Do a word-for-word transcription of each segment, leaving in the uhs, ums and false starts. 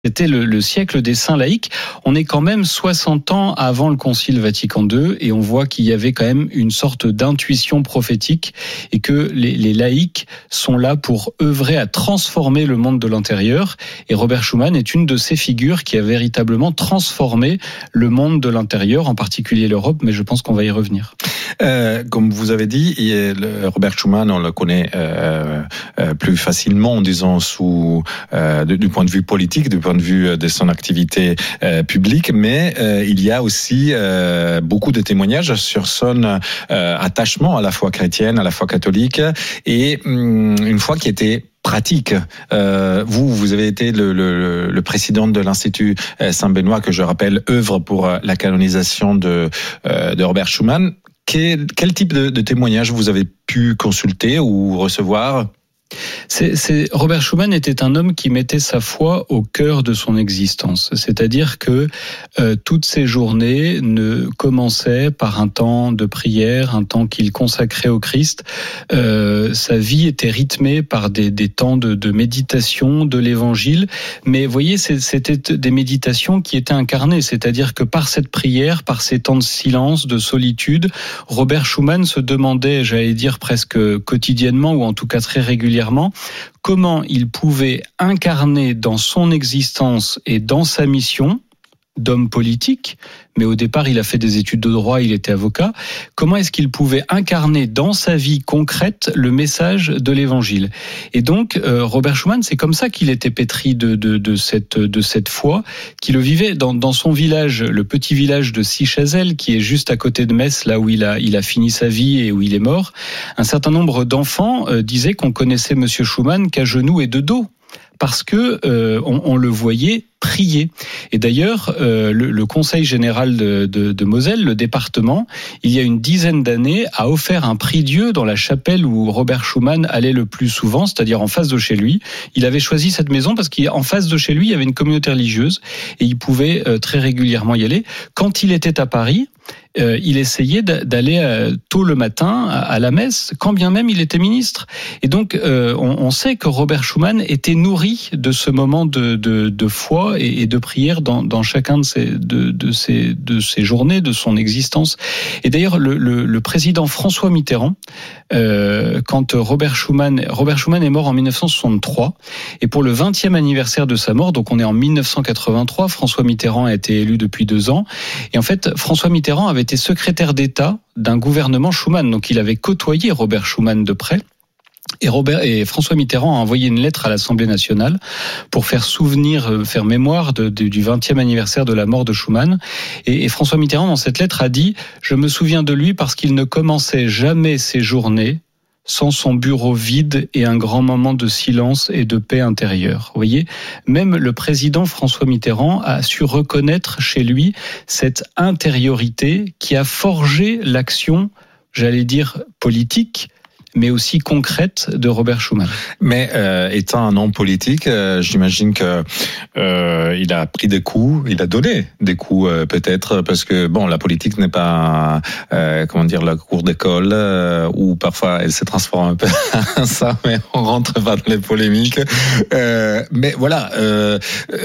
C'était le, le siècle des saints laïcs. On est quand même soixante ans avant le Concile Vatican deux et on voit qu'il y avait quand même une sorte d'intuition prophétique et que les, les laïcs sont là pour œuvrer à transformer le monde de l'intérieur. Et Robert Schuman est une de ces figures qui a véritablement transformé le monde de l'intérieur, en particulier l'Europe, mais je pense qu'on va y revenir. Euh, comme vous avez dit, le Robert Schuman, on le connaît euh, euh, plus facilement, disons, sous, euh, du point de vue politique, du point de vue de son activité euh, publique, mais euh, il y a aussi euh, beaucoup de témoignages sur son euh, attachement à la foi chrétienne, à la foi catholique, et hum, une foi qui était pratique. Euh, vous, vous avez été le, le, le président de l'Institut Saint-Benoît, que je rappelle, œuvre pour la canonisation de, euh, de Robert Schuman. Quel, quel type de, de témoignages vous avez pu consulter ou recevoir ? C'est, c'est, Robert Schuman était un homme qui mettait sa foi au cœur de son existence. C'est-à-dire que euh, toutes ses journées ne commençaient par un temps de prière, un temps qu'il consacrait au Christ. Euh, sa vie était rythmée par des, des temps de, de méditation, de l'Évangile. Mais vous voyez, c'était des méditations qui étaient incarnées. C'est-à-dire que par cette prière, par ces temps de silence, de solitude, Robert Schuman se demandait, j'allais dire presque quotidiennement, ou en tout cas très régulièrement, comment il pouvait incarner dans son existence et dans sa mission d'homme politique, mais au départ il a fait des études de droit, il était avocat, comment est-ce qu'il pouvait incarner dans sa vie concrète le message de l'Évangile. Et donc euh, Robert Schuman, c'est comme ça qu'il était pétri de, de, de, cette, de cette foi, qu'il le vivait dans, dans son village, le petit village de Sichazel, qui est juste à côté de Metz, là où il a, il a fini sa vie et où il est mort. Un certain nombre d'enfants euh, disaient qu'on connaissait Monsieur Schuman qu'à genoux et de dos, parce que euh, on, on le voyait prier. Et d'ailleurs, euh, le, le Conseil général de, de, de Moselle, le département, il y a une dizaine d'années, a offert un prix Dieu dans la chapelle où Robert Schuman allait le plus souvent, c'est-à-dire en face de chez lui. Il avait choisi cette maison parce qu'en face de chez lui, il y avait une communauté religieuse et il pouvait euh, très régulièrement y aller. Quand il était à Paris, Euh, il essayait d'aller euh, tôt le matin à, à la messe, quand bien même il était ministre. Et donc, euh, on, on sait que Robert Schuman était nourri de ce moment de, de, de foi et, et de prière dans, dans chacun de ses, de, de, ses, de ses journées, de son existence. Et d'ailleurs, le, le, le président François Mitterrand, euh, quand Robert Schuman, Robert Schuman est mort en dix-neuf cent soixante-trois, et pour le vingtième anniversaire de sa mort, donc on est en dix-neuf cent quatre-vingt-trois, François Mitterrand a été élu depuis deux ans, et en fait, François Mitterrand avait été secrétaire d'État d'un gouvernement Schuman, donc il avait côtoyé Robert Schuman de près. Et, Robert, et François Mitterrand a envoyé une lettre à l'Assemblée nationale pour faire souvenir, faire mémoire de, de, du vingtième anniversaire de la mort de Schuman. Et, et François Mitterrand, dans cette lettre, a dit « Je me souviens de lui parce qu'il ne commençait jamais ses journées sans son bureau vide et un grand moment de silence et de paix intérieure. » Vous voyez, même le président François Mitterrand a su reconnaître chez lui cette intériorité qui a forgé l'action, j'allais dire, politique, mais aussi concrète de Robert Schuman. Mais euh, étant un homme politique, euh, j'imagine que euh, il a pris des coups, il a donné des coups euh, peut-être, parce que bon, la politique n'est pas euh, comment dire la cour d'école euh, où parfois elle se transforme un peu en ça, mais on rentre pas dans les polémiques. Euh, mais voilà, euh,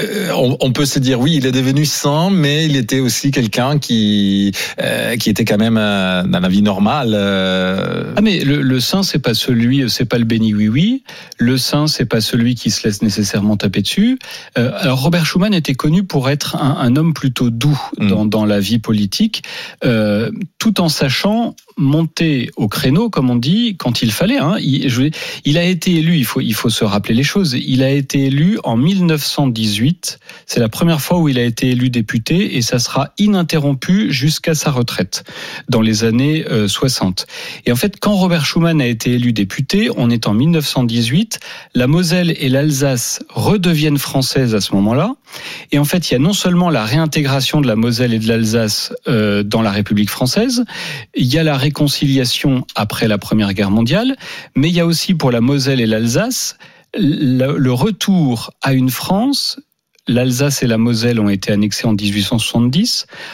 on, on peut se dire oui, il est devenu saint, mais il était aussi quelqu'un qui euh, qui était quand même euh, dans la vie normale. Euh... Ah mais le, le saint, c'est pas celui, c'est pas le béni oui oui. Le saint, c'est pas celui qui se laisse nécessairement taper dessus. Euh, alors Robert Schuman était connu pour être un, un homme plutôt doux dans, mmh. dans la vie politique, euh, tout en sachant monter au créneau, comme on dit, quand il fallait. Hein. Il, je, il a été élu, il faut, il faut se rappeler les choses. Il a été élu en dix-neuf cent dix-huit. C'est la première fois où il a été élu député et ça sera ininterrompu jusqu'à sa retraite dans les années euh, soixante. Et en fait, quand Robert Schuman a été élu député, on est en dix-neuf cent dix-huit, la Moselle et l'Alsace redeviennent françaises à ce moment-là. Et en fait, il y a non seulement la réintégration de la Moselle et de l'Alsace euh, dans la République française, il y a la réconciliation après la Première Guerre mondiale, mais il y a aussi pour la Moselle et l'Alsace le, le retour à une France. L'Alsace et la Moselle ont été annexées en dix-huit cent soixante-dix.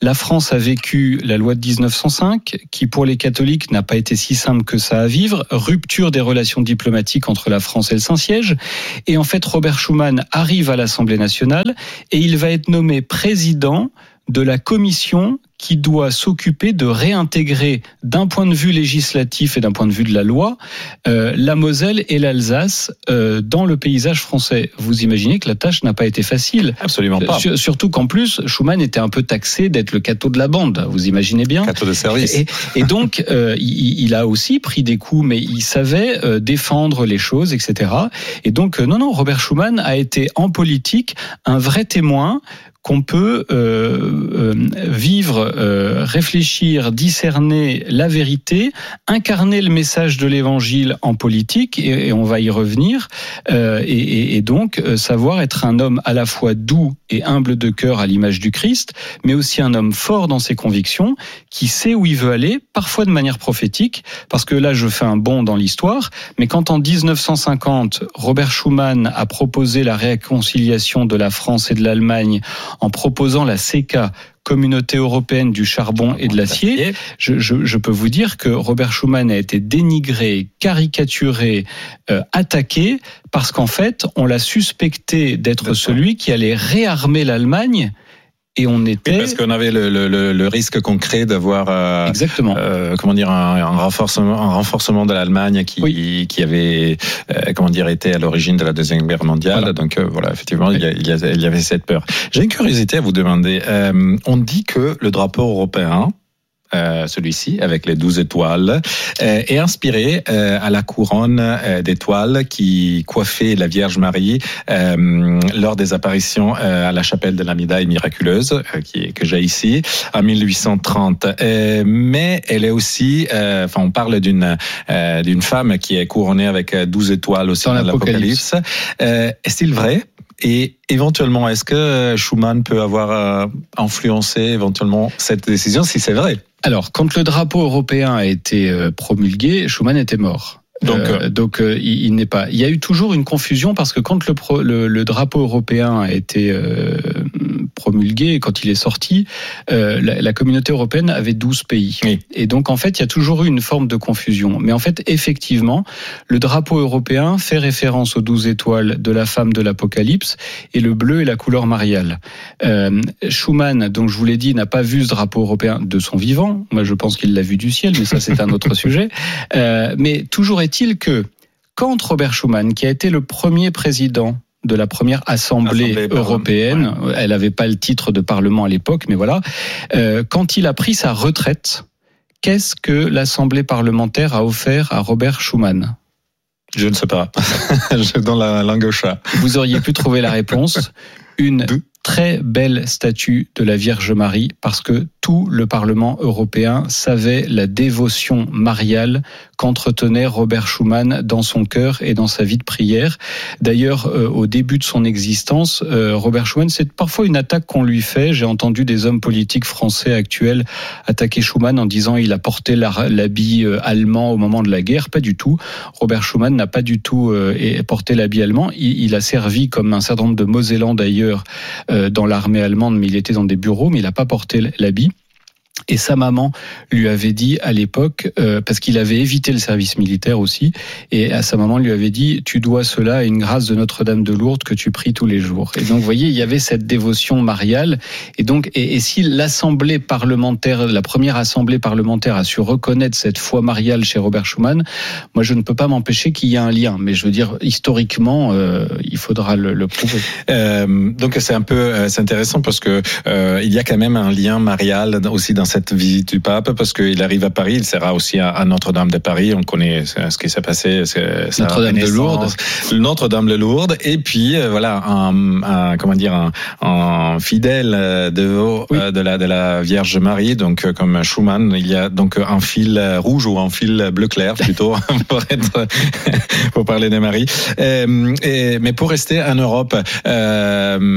la France a vécu la loi de dix-neuf cent cinq, qui pour les catholiques n'a pas été si simple que ça à vivre, rupture des relations diplomatiques entre la France et le Saint-Siège, et en fait Robert Schuman arrive à l'Assemblée nationale et il va être nommé président de la commission qui doit s'occuper de réintégrer, d'un point de vue législatif et d'un point de vue de la loi, euh, la Moselle et l'Alsace euh, dans le paysage français. Vous imaginez que la tâche n'a pas été facile. Absolument pas. Euh, surtout qu'en plus, Schuman était un peu taxé d'être le cateau de la bande. Vous imaginez bien. Cateau de service. Et, et donc, euh, il, il a aussi pris des coups, mais il savait euh, défendre les choses, et cetera. Et donc, euh, non, non, Robert Schuman a été en politique un vrai témoin qu'on peut euh, euh, vivre, euh, réfléchir, discerner la vérité, incarner le message de l'Évangile en politique, et, et on va y revenir, euh, et, et, et donc euh, savoir être un homme à la fois doux et humble de cœur à l'image du Christ, mais aussi un homme fort dans ses convictions, qui sait où il veut aller, parfois de manière prophétique, parce que là je fais un bond dans l'histoire, mais quand en dix-neuf cent cinquante, Robert Schuman a proposé la réconciliation de la France et de l'Allemagne en proposant la C E C A, Communauté européenne du charbon et de l'acier, je, je, je peux vous dire que Robert Schuman a été dénigré, caricaturé, euh, attaqué, parce qu'en fait, on l'a suspecté d'être celui qui allait réarmer l'Allemagne. Et on était. Oui, parce qu'on avait le, le, le risque concret d'avoir euh, exactement euh, comment dire un, un renforcement un renforcement de l'Allemagne qui oui. qui avait euh, comment dire été à l'origine de la deuxième guerre mondiale. Voilà. Donc euh, voilà, effectivement, oui. il, y a, il, y a, il y avait cette peur. J'ai une curiosité à vous demander. Euh, on dit que le drapeau européen, Euh, celui-ci, avec les douze étoiles, euh, est inspiré euh, à la couronne euh, d'étoiles qui coiffait la Vierge Marie euh, lors des apparitions euh, à la chapelle de la Médaille miraculeuse, euh, qui, que j'ai ici, en mille huit cent trente. Euh, mais elle est aussi, euh, enfin, on parle d'une euh, d'une femme qui est couronnée avec douze étoiles aussi dans, dans l'Apocalypse. Euh, est-il vrai? Et éventuellement, est-ce que Schuman peut avoir euh, influencé éventuellement cette décision, si c'est vrai? Alors, quand le drapeau européen a été promulgué, Schuman était mort. Donc, euh, donc euh, il, il n'est pas. Il y a eu toujours une confusion parce que quand le, pro, le, le drapeau européen a été euh, promulgué, quand il est sorti, euh, la, la communauté européenne avait douze pays. Oui. Et donc en fait, il y a toujours eu une forme de confusion. Mais en fait, effectivement, le drapeau européen fait référence aux douze étoiles de la femme de l'Apocalypse, et le bleu est la couleur mariale. Euh, Schuman, donc je vous l'ai dit, n'a pas vu ce drapeau européen de son vivant. Moi, je pense qu'il l'a vu du ciel, mais ça, c'est un autre sujet. Euh, mais toujours est-il que quand Robert Schuman, qui a été le premier président de la première Assemblée, Assemblée européenne, ouais. Elle n'avait pas le titre de Parlement à l'époque, mais voilà, euh, quand il a pris sa retraite, qu'est-ce que l'Assemblée parlementaire a offert à Robert Schuman ? Je ne sais pas. Je donne la langue au chat. Vous auriez pu trouver la réponse. Une très belle statue de la Vierge Marie, parce que tout le Parlement européen savait la dévotion mariale qu'entretenait Robert Schuman dans son cœur et dans sa vie de prière. D'ailleurs, euh, au début de son existence, euh, Robert Schuman, c'est parfois une attaque qu'on lui fait. J'ai entendu des hommes politiques français actuels attaquer Schuman en disant il a porté l'habit allemand au moment de la guerre. Pas du tout. Robert Schuman n'a pas du tout euh, porté l'habit allemand. Il, il a servi comme un certain nombre de Mosellans d'ailleurs euh, dans l'armée allemande, mais il était dans des bureaux, mais il n'a pas porté l'habit. Et sa maman lui avait dit à l'époque, euh, parce qu'il avait évité le service militaire aussi, et à sa maman lui avait dit, tu dois cela à une grâce de Notre-Dame de Lourdes que tu pries tous les jours. Et donc, vous voyez, il y avait cette dévotion mariale. Et donc, et, et si l'Assemblée parlementaire, la première Assemblée parlementaire a su reconnaître cette foi mariale chez Robert Schuman, moi, je ne peux pas m'empêcher qu'il y ait un lien. Mais je veux dire, historiquement, euh, il faudra le, le prouver. Euh, donc, c'est un peu, c'est intéressant parce que euh, il y a quand même un lien marial aussi dans cette visite du pape, parce qu'il arrive à Paris, il sera aussi à Notre-Dame de Paris, on connaît ce qui s'est passé, Notre-Dame de Lourdes, Notre-Dame de Lourdes, et puis voilà, un, un comment dire, un, un fidèle de, oui. de la de la Vierge Marie, donc comme Schuman, il y a donc un fil rouge ou un fil bleu clair plutôt pour être pour parler de Marie. Et, et, mais pour rester en Europe, euh,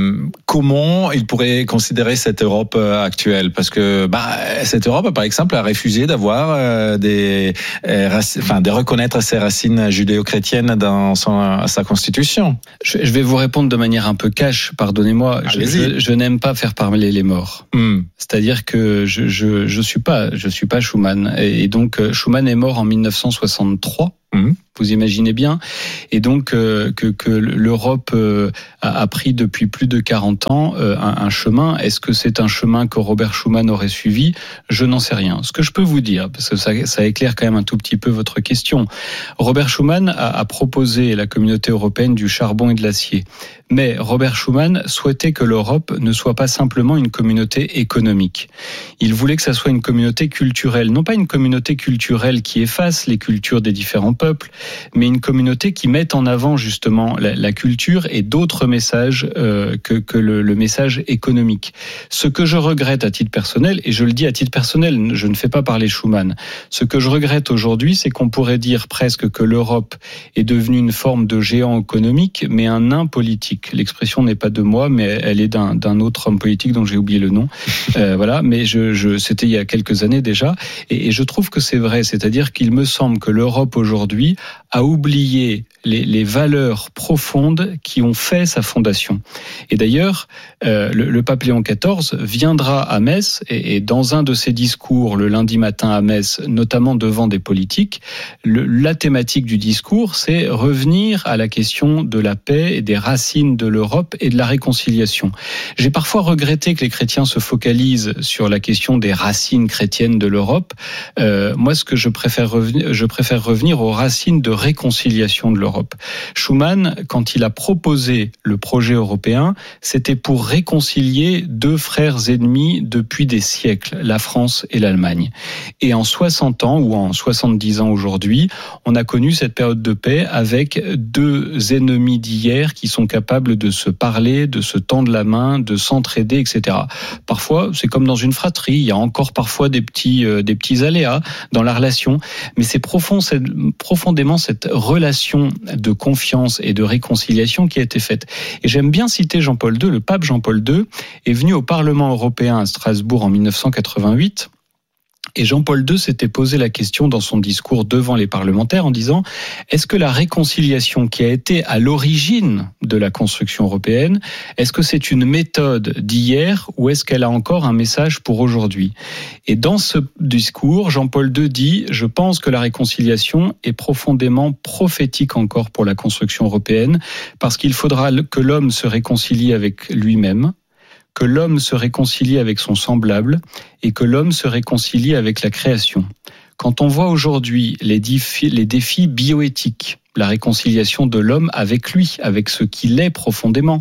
comment il pourrait considérer cette Europe actuelle? Parce que bah, cette Europe, par exemple, a refusé d'avoir euh, des, euh, enfin, de reconnaître ses racines judéo-chrétiennes dans son, sa constitution. Je, je vais vous répondre de manière un peu cash, pardonnez-moi. Je, je, je n'aime pas faire parler les morts. Mm. C'est-à-dire que je, je, je suis pas, je suis pas Schuman. Et, et donc, Schuman est mort en mille neuf cent soixante-trois. Mmh. Vous imaginez bien. Et donc euh, que, que l'Europe euh, a, a pris depuis plus de quarante ans euh, un, un chemin. Est-ce que c'est un chemin que Robert Schuman aurait suivi? Je n'en sais rien. Ce que je peux vous dire, parce que ça, ça éclaire quand même un tout petit peu votre question. Robert Schuman a, a proposé la communauté européenne du charbon et de l'acier. Mais Robert Schuman souhaitait que l'Europe ne soit pas simplement une communauté économique. Il voulait que ça soit une communauté culturelle. Non pas une communauté culturelle qui efface les cultures des différents peuples, mais une communauté qui mette en avant justement la, la culture et d'autres messages euh, que, que le, le message économique. Ce que je regrette à titre personnel, et je le dis à titre personnel, je ne fais pas parler Schuman, ce que je regrette aujourd'hui, c'est qu'on pourrait dire presque que l'Europe est devenue une forme de géant économique, mais un nain politique. L'expression n'est pas de moi, mais elle est d'un, d'un autre homme politique dont j'ai oublié le nom. Euh, voilà, mais je, je, c'était il y a quelques années déjà, et, et je trouve que c'est vrai, c'est-à-dire qu'il me semble que l'Europe aujourd'hui a oublié les, les valeurs profondes qui ont fait sa fondation. Et d'ailleurs, euh, le, le pape Léon quatorze viendra à Metz, et, et dans un de ses discours le lundi matin à Metz, notamment devant des politiques, le, la thématique du discours, c'est revenir à la question de la paix et des racines de l'Europe et de la réconciliation. J'ai parfois regretté que les chrétiens se focalisent sur la question des racines chrétiennes de l'Europe. Euh, moi, ce que je préfère revenir, je préfère revenir aux racines de réconciliation de l'Europe. Schuman, quand il a proposé le projet européen, c'était pour réconcilier deux frères ennemis depuis des siècles, la France et l'Allemagne. Et en soixante ans, ou en soixante-dix ans aujourd'hui, on a connu cette période de paix avec deux ennemis d'hier qui sont capables de se parler, de se tendre la main, de s'entraider, et cetera. Parfois, c'est comme dans une fratrie, il y a encore parfois des petits, euh, des petits aléas dans la relation, mais c'est profond, c'est profondément cette relation de confiance et de réconciliation qui a été faite. Et j'aime bien citer Jean-Paul deux. Le pape Jean-Paul deux est venu au Parlement européen à Strasbourg en mille neuf cent quatre-vingt-huit. Et Jean-Paul deux s'était posé la question dans son discours devant les parlementaires en disant « Est-ce que la réconciliation qui a été à l'origine de la construction européenne, est-ce que c'est une méthode d'hier ou est-ce qu'elle a encore un message pour aujourd'hui ?» Et dans ce discours, Jean-Paul deux dit « Je pense que la réconciliation est profondément prophétique encore pour la construction européenne parce qu'il faudra que l'homme se réconcilie avec lui-même, que l'homme se réconcilie avec son semblable et que l'homme se réconcilie avec la création. Quand on voit aujourd'hui les défis, les défis bioéthiques, la réconciliation de l'homme avec lui, avec ce qu'il est profondément,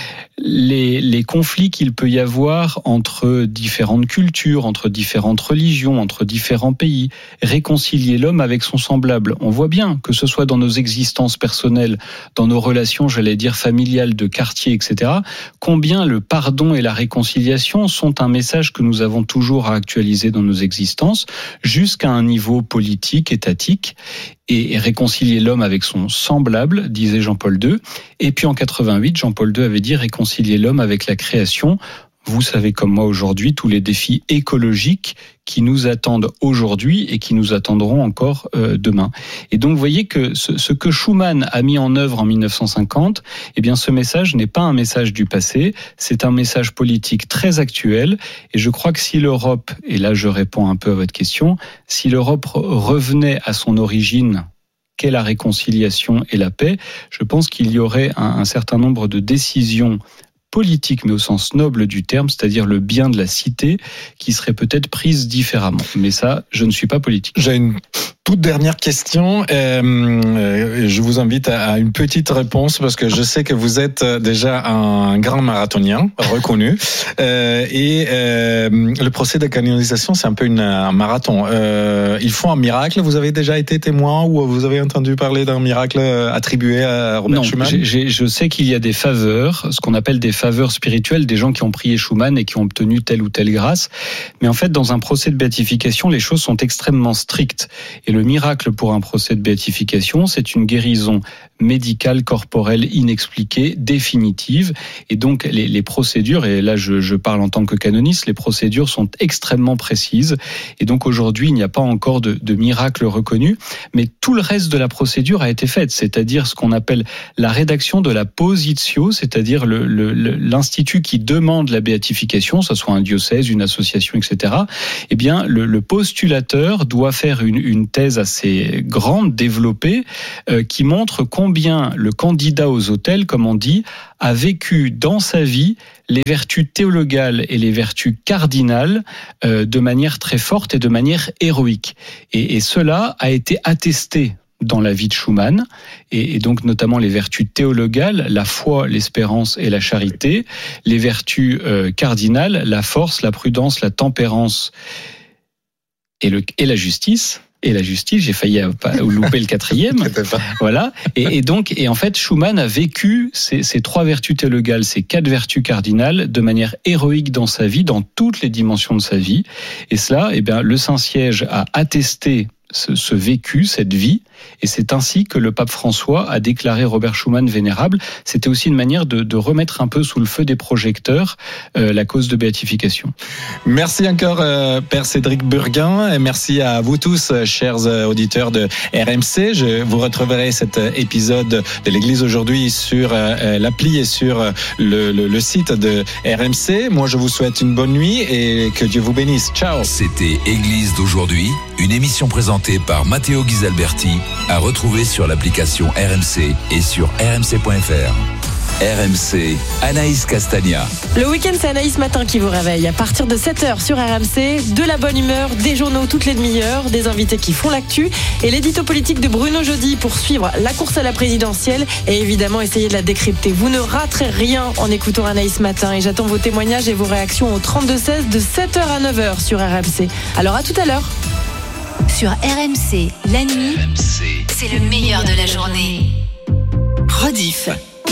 les, les conflits qu'il peut y avoir entre différentes cultures, entre différentes religions, entre différents pays, réconcilier l'homme avec son semblable. On voit bien que ce soit dans nos existences personnelles, dans nos relations, j'allais dire familiales, de quartier, et cetera, combien le pardon et la réconciliation sont un message que nous avons toujours à actualiser dans nos existences, jusqu'à un niveau politique, étatique, et réconcilier l'homme avec son semblable, disait Jean-Paul deux. Et puis en quatre-vingt-huit, Jean-Paul deux avait dit réconcilier l'homme avec la création. Vous savez comme moi aujourd'hui tous les défis écologiques qui nous attendent aujourd'hui et qui nous attendront encore euh, demain. Et donc vous voyez que ce, ce que Schuman a mis en œuvre en mille neuf cent cinquante, eh bien ce message n'est pas un message du passé, c'est un message politique très actuel. Et je crois que si l'Europe, et là je réponds un peu à votre question, si l'Europe revenait à son origine, qu'est la réconciliation et la paix, je pense qu'il y aurait un, un certain nombre de décisions politique, mais au sens noble du terme, c'est-à-dire le bien de la cité, qui serait peut-être prise différemment. Mais ça, je ne suis pas politique. J'ai une toute dernière question. Euh, je vous invite à une petite réponse parce que je sais que vous êtes déjà un grand marathonien reconnu. Euh, et euh, le procès de canonisation, c'est un peu une, un marathon. Euh, il faut un miracle. Vous avez déjà été témoin ou vous avez entendu parler d'un miracle attribué à Robert non, Schuman ? j'ai, j'ai, je sais qu'il y a des faveurs, ce qu'on appelle des faveurs spirituelles, des gens qui ont prié Schuman et qui ont obtenu telle ou telle grâce. Mais en fait, dans un procès de béatification, les choses sont extrêmement strictes. Et le miracle pour un procès de béatification, c'est une guérison médicale, corporelle, inexpliquée, définitive. Et donc, les, les procédures, et là je, je parle en tant que canoniste, les procédures sont extrêmement précises. Et donc, aujourd'hui, il n'y a pas encore de, de miracle reconnu, mais tout le reste de la procédure a été faite, c'est-à-dire ce qu'on appelle la rédaction de la positio, c'est-à-dire le, le, l'institut qui demande la béatification, que ce soit un diocèse, une association, et cetera. Eh bien, le, le postulateur doit faire une, une thèse assez grande, développée, euh, qui montre combien le candidat aux autels, comme on dit, a vécu dans sa vie les vertus théologales et les vertus cardinales euh, de manière très forte et de manière héroïque. Et, et cela a été attesté dans la vie de Schumann, et, et donc notamment les vertus théologales, la foi, l'espérance et la charité, les vertus euh, cardinales, la force, la prudence, la tempérance et, le, et la justice. Et la justice, j'ai failli louper le quatrième. Voilà. Et, et donc, et en fait, Schumann a vécu ces, ces trois vertus théologales, ces quatre vertus cardinales, de manière héroïque dans sa vie, dans toutes les dimensions de sa vie. Et cela, eh bien, le Saint-Siège a attesté ce, ce vécu, cette vie, et c'est ainsi que le pape François a déclaré Robert Schumann vénérable. C'était aussi une manière de, de remettre un peu sous le feu des projecteurs euh, la cause de béatification. Merci encore, euh, Père Cédric Burguin, et merci à vous tous, chers auditeurs de R M C. Je vous retrouverai cet épisode de l'Église aujourd'hui sur euh, l'appli et sur le, le, le site de R M C. Moi, je vous souhaite une bonne nuit et que Dieu vous bénisse. Ciao. C'était Église d'aujourd'hui, une émission présentée par Matteo Ghisalberti, à retrouver sur l'application R M C et sur r m c point f r. R M C, Anaïs Castagna. Le week-end, c'est Anaïs Matin qui vous réveille. À partir de sept heures sur R M C, de la bonne humeur, des journaux toutes les demi-heures, des invités qui font l'actu et l'édito politique de Bruno Jeudi pour suivre la course à la présidentielle et évidemment essayer de la décrypter. Vous ne raterez rien en écoutant Anaïs Matin et j'attends vos témoignages et vos réactions au trente-deux seize de sept heures à neuf heures sur R M C. Alors à tout à l'heure. Sur R M C, la nuit, R M C, c'est le meilleur de la journée. Rediff.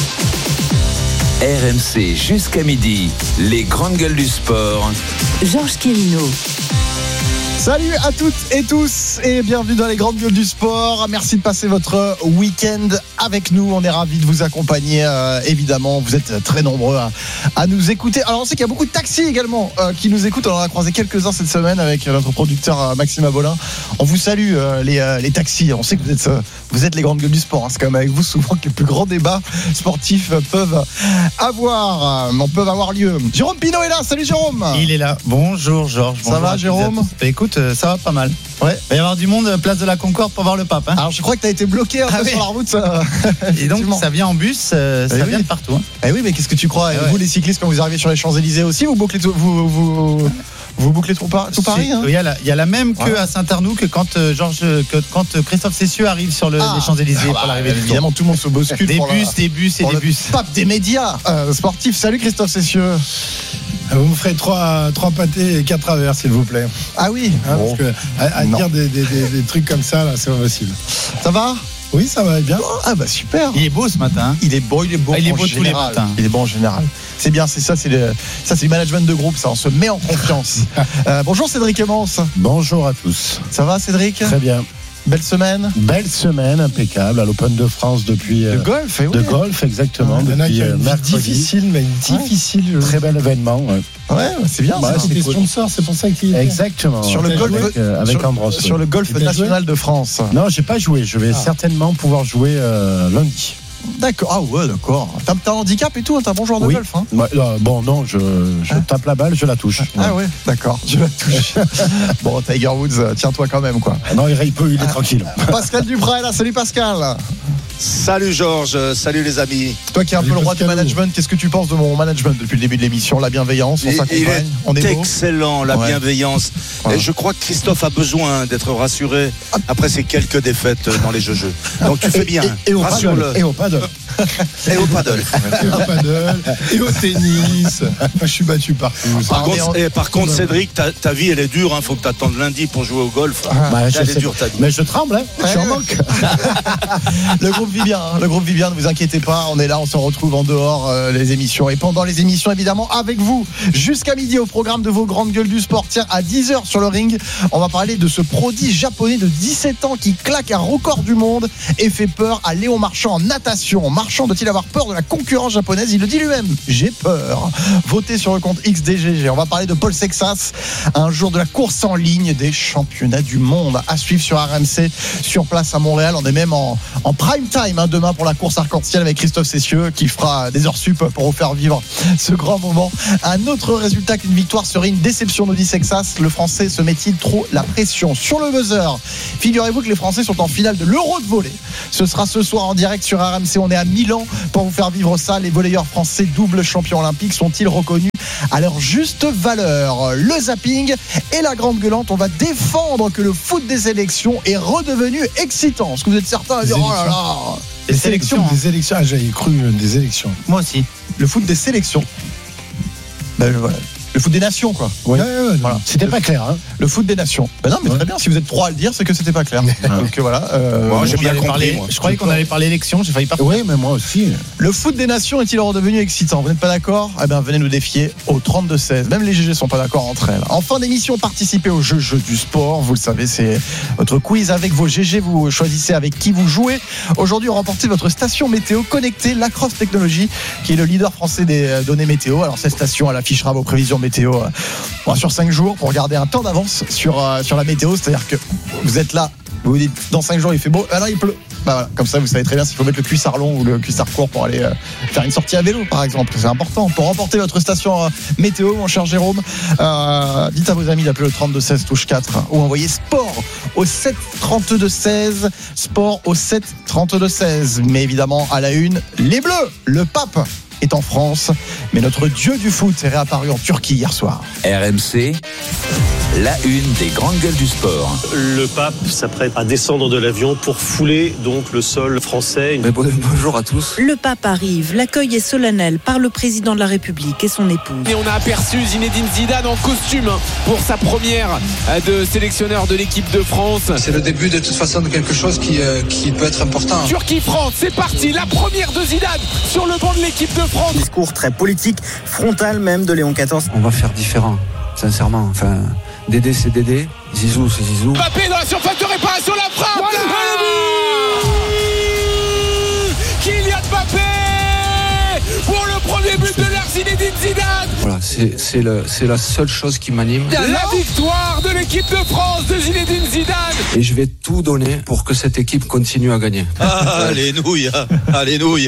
R M C jusqu'à midi, les grandes gueules du sport. Georges Quérino. Salut à toutes et tous et bienvenue dans les grandes gueules du sport. Merci de passer votre week-end avec nous. On est ravis de vous accompagner. Euh, évidemment, vous êtes très nombreux à, à nous écouter. Alors, on sait qu'il y a beaucoup de taxis également euh, qui nous écoutent. On en a croisé quelques-uns cette semaine avec notre producteur euh, Maxime Abolin. On vous salue euh, les, euh, les taxis. On sait que vous êtes, euh, vous êtes les grandes gueules du sport. Hein. C'est quand même avec vous souvent que les plus grands débats sportifs peuvent avoir, euh, peuvent avoir lieu. Jérôme Pinault est là. Salut Jérôme. Il est là. Bonjour Georges. Ça va Jérôme? Bah, écoute, ça va pas mal. Ouais. Il va y avoir du monde place de la Concorde pour voir le pape. Hein. Alors je crois que tu as été bloqué un peu ah, sur oui. la route. Ça... Et donc ça vient en bus, euh, ça eh vient oui. de partout. Hein. Eh oui, mais qu'est-ce que tu crois? eh Vous ouais. les cyclistes, quand vous arrivez sur les Champs-Élysées aussi, vous bouclez tout, vous, vous, vous bouclez tout, tout Paris. Il hein. y, y a la même queue ouais. à Saint-Arnoux que quand euh, Georges, que quand Christophe Cessieux arrive sur le, ah. les Champs-Élysées ah bah, pour l'arrivée. Évidemment, tout le monde se bouscule. Des pour bus, la, des bus et des bus. Pape des médias euh, sportifs. Salut Christophe Cessieux. Vous me ferez trois, trois pâtés et quatre travers, s'il vous plaît. Ah oui, hein, bon. Parce que à, à dire des, des, des, des trucs comme ça, là, c'est pas possible. Ça va? Oui, ça va bien. Ah bah super. Il est beau ce matin. Il est beau, il est beau. Ah, il est beau tous les matins. Il est bon en général. C'est bien, c'est ça, c'est le, ça, c'est le management de groupe. Ça, on se met en confiance. euh, bonjour Cédric Emmons. Bonjour à tous. Ça va Cédric? Très bien. Belle semaine. Belle semaine, impeccable, à l'Open de France depuis... De golf, eh oui. De golf, exactement. Ouais, depuis euh, mercredi. Difficile, mais difficile. Ouais. Très bel événement. Ouais, ouais c'est bien. Bah, c'est des sponsors, c'est pour ça qu'il est exactement. Sur le golf, avec, euh, avec sur, Andros. Sur le golf national de France. Non, j'ai pas joué. Je vais ah. certainement pouvoir jouer euh, lundi. D'accord, ah ouais, d'accord. T'as, t'as un handicap et tout, t'es un bon joueur de oui. golf. Hein ouais, là, bon, non, je, je ah. tape la balle, je la touche. Ah ouais, ouais d'accord, je la touche. Bon, Tiger Woods, tiens-toi quand même, quoi. Non, il, il peut, il est tranquille. Pascal Duprat est là, salut Pascal. Salut Georges, salut les amis. Toi qui es un salut peu le roi Pascal. du management, qu'est-ce que tu penses de mon management depuis le début de l'émission? La bienveillance, on il, s'accompagne, il est on est excellent, beau. La ouais. bienveillance. Ouais. Et je crois que Christophe a besoin d'être rassuré après ces quelques défaites dans les jeux-jeux. Donc tu fais bien, et, et, et rassure-le. Et au paddle. Et au paddle. Et au paddle, et au tennis. Enfin, je suis battu partout. Par Ah, contre, en... et par contre Cédric, ta, ta vie elle est dure, hein. Faut que tu attendes lundi pour jouer au golf. Ah, bah, elle est sais... dure ta vie. Mais je tremble, hein. Je suis en manque. Le groupe vit bien, hein. Le groupe vit bien, ne vous inquiétez pas, on est là, on se retrouve en dehors euh, les émissions et pendant les émissions évidemment avec vous jusqu'à midi au programme de vos grandes gueules du sport. Tiens, à dix heures sur le ring, on va parler de ce prodige japonais de dix-sept ans qui claque un record du monde et fait peur à Léon Marchand en natation. Marchand doit-il avoir peur de la concurrence japonaise? Il le dit lui-même, j'ai peur. Votez sur le compte X D G G. On va parler de Paul Sexas, un jour de la course en ligne des championnats du monde à suivre sur R M C, sur place à Montréal. On est même en, en prime time hein, demain pour la course arc-en-ciel avec Christophe Cessieux qui fera des heures sup pour vous faire vivre ce grand moment. Un autre résultat qu'une victoire serait une déception, nous dit Sexas. Le Français se met-il trop la pression? Sur le buzzer, figurez-vous que les Français sont en finale de l'Euro de volley. Ce sera ce soir en direct sur R M C. On est à Milan pour vous faire vivre ça. Les volleyeurs français double champions olympiques sont-ils reconnus à leur juste valeur? Le zapping et la grande gueulante, on va défendre que le foot des élections est redevenu excitant. Est-ce que vous êtes certains à dire oh là là, des sélections, des élections, ah, j'avais cru euh, des élections. Moi aussi. Le foot des sélections. Ben voilà. Le foot des nations, quoi. Ouais, ouais, ouais, voilà. C'était pas clair. Hein. Le foot des nations. Ben non, mais ouais. Très bien. Si vous êtes trois à le dire, c'est que c'était pas clair. Donc voilà. Euh, moi, j'ai bien compris. Parlé, moi. Je croyais qu'on allait parler élection. J'ai failli partir. Oui, mais moi aussi. Le foot des nations est-il redevenu excitant? Vous n'êtes pas d'accord? Eh bien, venez nous défier au trente-deux seize. Même les G G sont pas d'accord entre elles. En fin d'émission, participez au jeu jeu du sport. Vous le savez, c'est votre quiz avec vos G G. Vous choisissez avec qui vous jouez. Aujourd'hui, on remporte votre station météo connectée, Lacrosse Technologies, qui est le leader français des données météo. Alors cette station, elle affichera vos prévisions météo. Bon, sur cinq jours pour garder un temps d'avance sur, euh, sur la météo, c'est-à-dire que vous êtes là, vous vous dites dans cinq jours il fait beau, alors il pleut. Bah voilà, comme ça vous savez très bien s'il faut mettre le cuissard long ou le cuissard court pour aller euh, faire une sortie à vélo par exemple, c'est important. Pour remporter votre station euh, météo, mon cher Jérôme, euh, dites à vos amis d'appeler le trente-deux seize touche quatre ou envoyez sport au sept trente-deux seize, sport au sept trente-deux seize. Mais évidemment à la une, les Bleus, le pape est en France, mais notre dieu du foot est réapparu en Turquie hier soir. R M C, la une des grandes gueules du sport. Le pape s'apprête à descendre de l'avion pour fouler donc le sol français. Mais bonjour à tous. Le pape arrive, l'accueil est solennel par le président de la République et son épouse. Et on a aperçu Zinedine Zidane en costume pour sa première de sélectionneur de l'équipe de France. C'est le début de toute façon de quelque chose qui, euh, qui peut être important. Turquie-France, c'est parti, la première de Zidane sur le banc de l'équipe de France. Discours très politique, frontal même de Léon quatorze. On va faire différent, sincèrement. Enfin, Dédé c'est Dédé, Zizou c'est Zizou. Mbappé dans la surface de réparation, la frappe. Voilà. Kylian Mbappé pour le premier but de l'ère Zinedine Zidane. Voilà, c'est, c'est, le, c'est la seule chose qui m'anime. La victoire de l'équipe de France de Zinedine Zidane. Et je vais tout donner pour que cette équipe continue à gagner. Ah, alléluia, alléluia.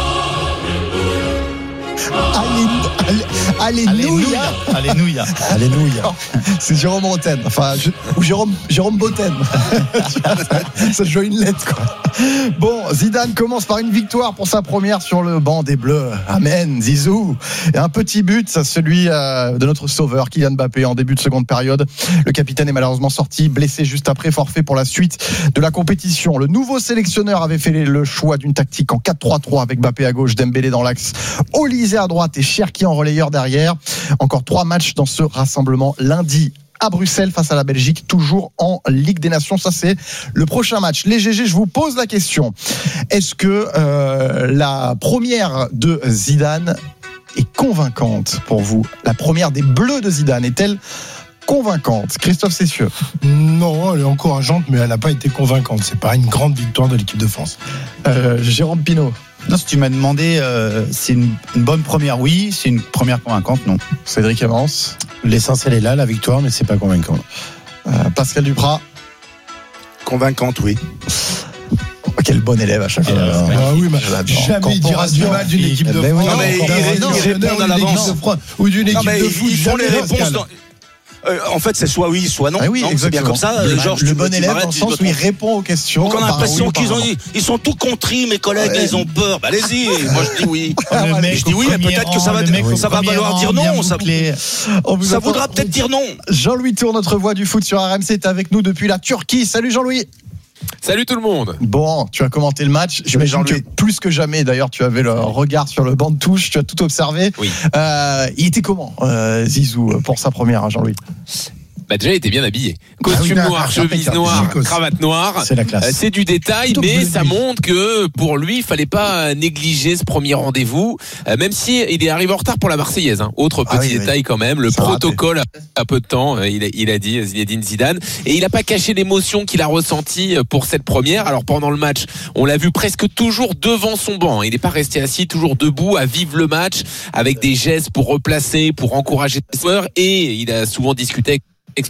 Alléluia. Alléluia. Alléluia. C'est Jérôme Roten. Enfin, je, ou Jérôme, Jérôme Boten. Ça joue une lettre, quoi. Bon, Zidane commence par une victoire pour sa première sur le banc des Bleus. Amen, Zizou. Et un petit but, ça, celui euh, de notre sauveur, Kylian Mbappé, en début de seconde période. Le capitaine est malheureusement sorti, blessé juste après, forfait pour la suite de la compétition. Le nouveau sélectionneur avait fait le choix d'une tactique en quatre trois trois avec Mbappé à gauche, Dembélé dans l'axe, Olise à droite et Cherki en relayeur derrière. Encore trois matchs dans ce rassemblement lundi à Bruxelles face à la Belgique, toujours en Ligue des Nations. Ça, c'est le prochain match. Les G G, je vous pose la question. Est-ce que euh, la première de Zidane est convaincante pour vous? La première des Bleus de Zidane est-elle convaincante? Christophe Cessieux. Non, elle est encourageante, mais elle n'a pas été convaincante. C'est pas une grande victoire de l'équipe de France. Euh, Jérôme Pinault. Non, si tu m'as demandé, euh, c'est une, une bonne première, oui. C'est une première convaincante, non. Cédric Evans. L'essentiel est là, la victoire, mais c'est pas convaincant. Euh, Pascal Duprat. Convaincante, oui. Oh, quel bon élève à chaque fois. Ah, ah oui, bah, jamais il dira du mal d'une équipe de France. Non, mais ils répondent à l'avance. Ou d'une équipe de foot. Ils font les réponses dans... Euh, en fait, c'est soit oui, soit non. Ah oui, non c'est bien comme ça. Le, Georges, le tu bon me, élève dans le sens où il répond aux questions. Donc on a l'impression oui, qu'ils ont, ils, ils sont tout contris, mes collègues, ouais. Ils ont peur. Bah, allez-y. Moi, je dis oui. Je dis oui, mais peut-être que ça va, oui. ça va valoir dire non. Ça, ça voudra peut-être dire non. Jean-Louis Tour, notre voix du foot sur R M C, est avec nous depuis la Turquie. Salut Jean-Louis. Salut tout le monde. Bon, tu as commenté le match. J'imagine que plus que jamais, d'ailleurs, tu avais le regard sur le banc de touche. Tu as tout observé. Oui. Euh, il était comment, euh, Zizou, pour sa première, hein, Jean-Louis? Bah déjà il était bien habillé. Costume ah oui, noir, chemise noire, cravate noire. C'est la classe. C'est du détail, plutôt mais ça montre que pour lui, il fallait pas négliger ce premier rendez-vous, même si il est arrivé en retard pour la Marseillaise. Hein. Autre petit ah oui, détail oui. quand même, le ça protocole a peu de temps, il a, il a dit Zinedine Zidane, et il a pas caché l'émotion qu'il a ressentie pour cette première. Alors pendant le match, on l'a vu presque toujours devant son banc. Il n'est pas resté assis, toujours debout à vivre le match avec des gestes pour replacer, pour encourager les joueurs, et il a souvent discuté avec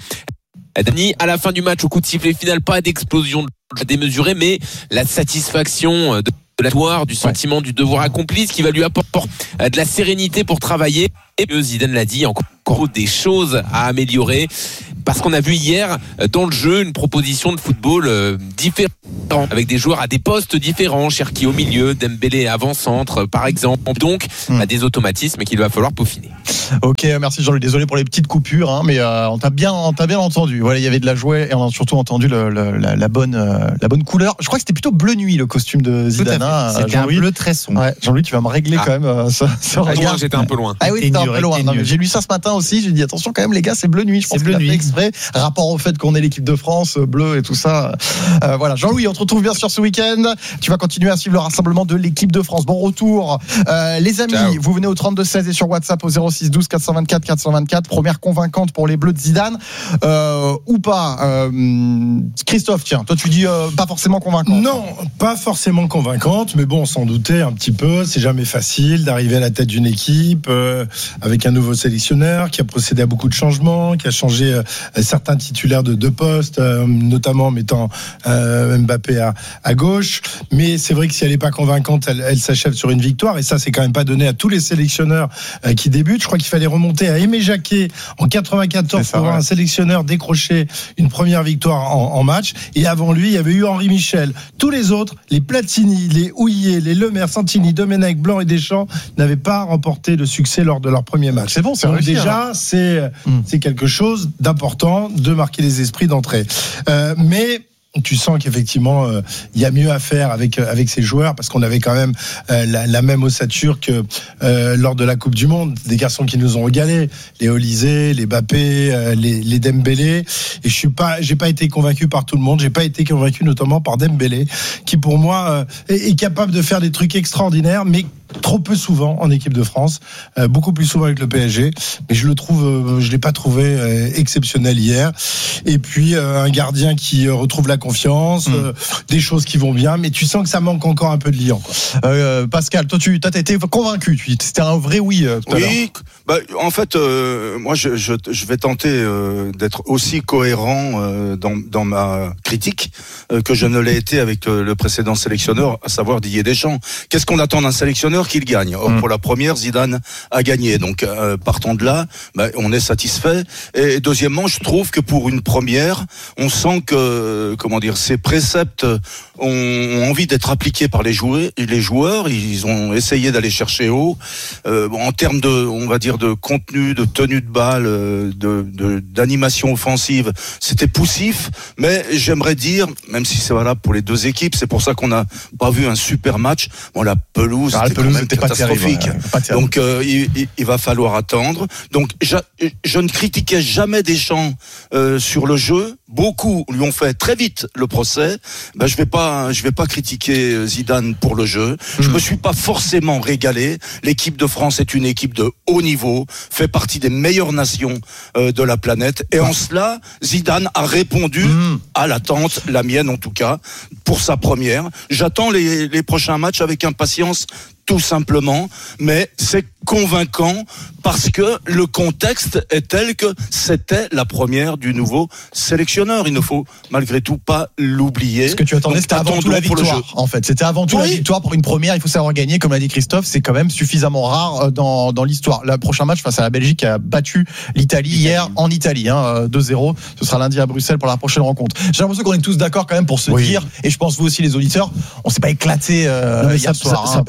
Dani. À la fin du match, au coup de sifflet final, pas d'explosion démesurée, mais la satisfaction de la victoire, du sentiment ouais. du devoir accompli, ce qui va lui apporter de la sérénité pour travailler. Et Zidane l'a dit, encore des choses à améliorer, parce qu'on a vu hier dans le jeu une proposition de football différente, avec des joueurs à des postes différents, Cherki au milieu, Dembélé avant-centre par exemple, donc mmh. à des automatismes qu'il va falloir peaufiner. Ok, merci Jean-Louis, désolé pour les petites coupures, hein, mais euh, on t'a bien, on t'a bien entendu. Voilà, il y avait de la joie et on a surtout entendu le, le, la, la bonne, euh, la bonne couleur. Je crois que c'était plutôt bleu nuit le costume de Zidane. Hein, c'était un bleu très sombre. Ouais, Jean-Louis, tu vas me régler ah. quand même. Euh, ce, ce regard. J'étais un peu loin. Ah oui, t'étais un peu loin. Non, mais j'ai lu ça ce matin aussi. J'ai dit attention quand même les gars, c'est bleu nuit. Je pense c'est bleu nuit. Exprès, rapport au fait qu'on est l'équipe de France, bleu et tout ça. Euh, voilà, Jean-Louis, on te retrouve bien sûr ce week-end. Tu vas continuer à suivre le rassemblement de l'équipe de France. Bon retour, euh, les amis. Ciao. Vous venez au trente-deux seize et sur WhatsApp au zéro six douze quatre cent vingt-quatre quatre cent vingt-quatre. Première convaincante pour les Bleus de Zidane euh, ou pas euh, Christophe, tiens, toi tu dis euh, pas forcément convaincante. Non, pas forcément convaincante, mais bon, on s'en doutait un petit peu. C'est jamais facile d'arriver à la tête d'une équipe euh, avec un nouveau sélectionneur qui a procédé à beaucoup de changements, qui a changé euh, certains titulaires de deux postes, euh, notamment en mettant euh, Mbappé à, à gauche. Mais c'est vrai que si elle n'est pas convaincante, elle, elle s'achève sur une victoire. Et ça, c'est quand même pas donné à tous les sélectionneurs euh, qui débutent. Je crois qu'il fallait remonter à Aimé Jacquet en quatre-vingt-quatorze ça, pour ouais. un sélectionneur décrocher une première victoire en, en match. Et avant lui, il y avait eu Henri Michel. Tous les autres, les Platini, les Houillet, les Lemaire, Santini, Domenech, Blanc et Deschamps n'avaient pas remporté de succès lors de leur premier match. C'est bon, c'est donc réussi, déjà, alors. c'est mmh. c'est quelque chose d'important de marquer les esprits d'entrée. Euh, mais tu sens qu'effectivement il euh, y a mieux à faire avec avec ces joueurs parce qu'on avait quand même euh, la, la même ossature que euh, lors de la Coupe du Monde, des garçons qui nous ont régalé, les Olysée, les Mbappé, euh, les, les Dembélé. Et je suis pas, j'ai pas été convaincu par tout le monde. J'ai pas été convaincu notamment par Dembélé, qui pour moi euh, est, est capable de faire des trucs extraordinaires, mais trop peu souvent en équipe de France, euh, beaucoup plus souvent avec le P S G, mais je le trouve, euh, je l'ai pas trouvé euh, exceptionnel hier. Et puis euh, un gardien qui euh, retrouve la confiance, mmh. euh, des choses qui vont bien, mais tu sens que ça manque encore un peu de liant, quoi. Euh, Pascal, toi tu as été convaincu, c'était un vrai oui. Euh, tout à oui, bah, en fait, euh, moi je, je, je vais tenter euh, d'être aussi cohérent euh, dans, dans ma critique euh, que je ne l'ai été avec euh, le précédent sélectionneur, à savoir Didier Deschamps. Qu'est-ce qu'on attend d'un sélectionneur qu'il gagne? Or, mmh. pour la première, Zidane a gagné. Donc, euh, partant de là, bah, on est satisfait. Et deuxièmement, je trouve que pour une première, on sent que, comment dire, ces préceptes ont, ont envie d'être appliqués par les joueurs. Les joueurs, ils ont essayé d'aller chercher haut. Euh, bon, en termes de, on va dire, de contenu, de tenue de balle, de, de d'animation offensive, c'était poussif. Mais j'aimerais dire, même si c'est valable pour les deux équipes, c'est pour ça qu'on n'a pas vu un super match. Bon, la pelouse, ah, c'était même catastrophique. Pas terrible, ouais, pas terrible. Donc euh, il, il va falloir attendre. Donc je, je ne critiquais jamais Deschamps euh, sur le jeu. Beaucoup lui ont fait très vite le procès. Ben je vais pas, je vais pas critiquer Zidane pour le jeu. Mmh. Je me suis pas forcément régalé. L'équipe de France est une équipe de haut niveau, fait partie des meilleures nations euh, de la planète. Et en cela, Zidane a répondu mmh. à l'attente, la mienne en tout cas, pour sa première. J'attends les, les prochains matchs avec impatience. Tout simplement, mais c'est convaincant parce que le contexte est tel que c'était la première du nouveau sélectionneur. Il ne faut malgré tout pas l'oublier. Ce que tu attendais, c'était avant tout la victoire, en fait. C'était avant tout oui. la victoire pour une première. Il faut savoir gagner, comme l'a dit Christophe. C'est quand même suffisamment rare dans, dans l'histoire. Le prochain match face à la Belgique qui a battu l'Italie hier en Italie, hein, deux zéro. Ce sera lundi à Bruxelles pour la prochaine rencontre. J'ai l'impression qu'on est tous d'accord quand même pour se oui. dire, et je pense vous aussi les auditeurs, on s'est pas éclaté euh, non, hier ça, soir. Ça, ça hein, pour la première.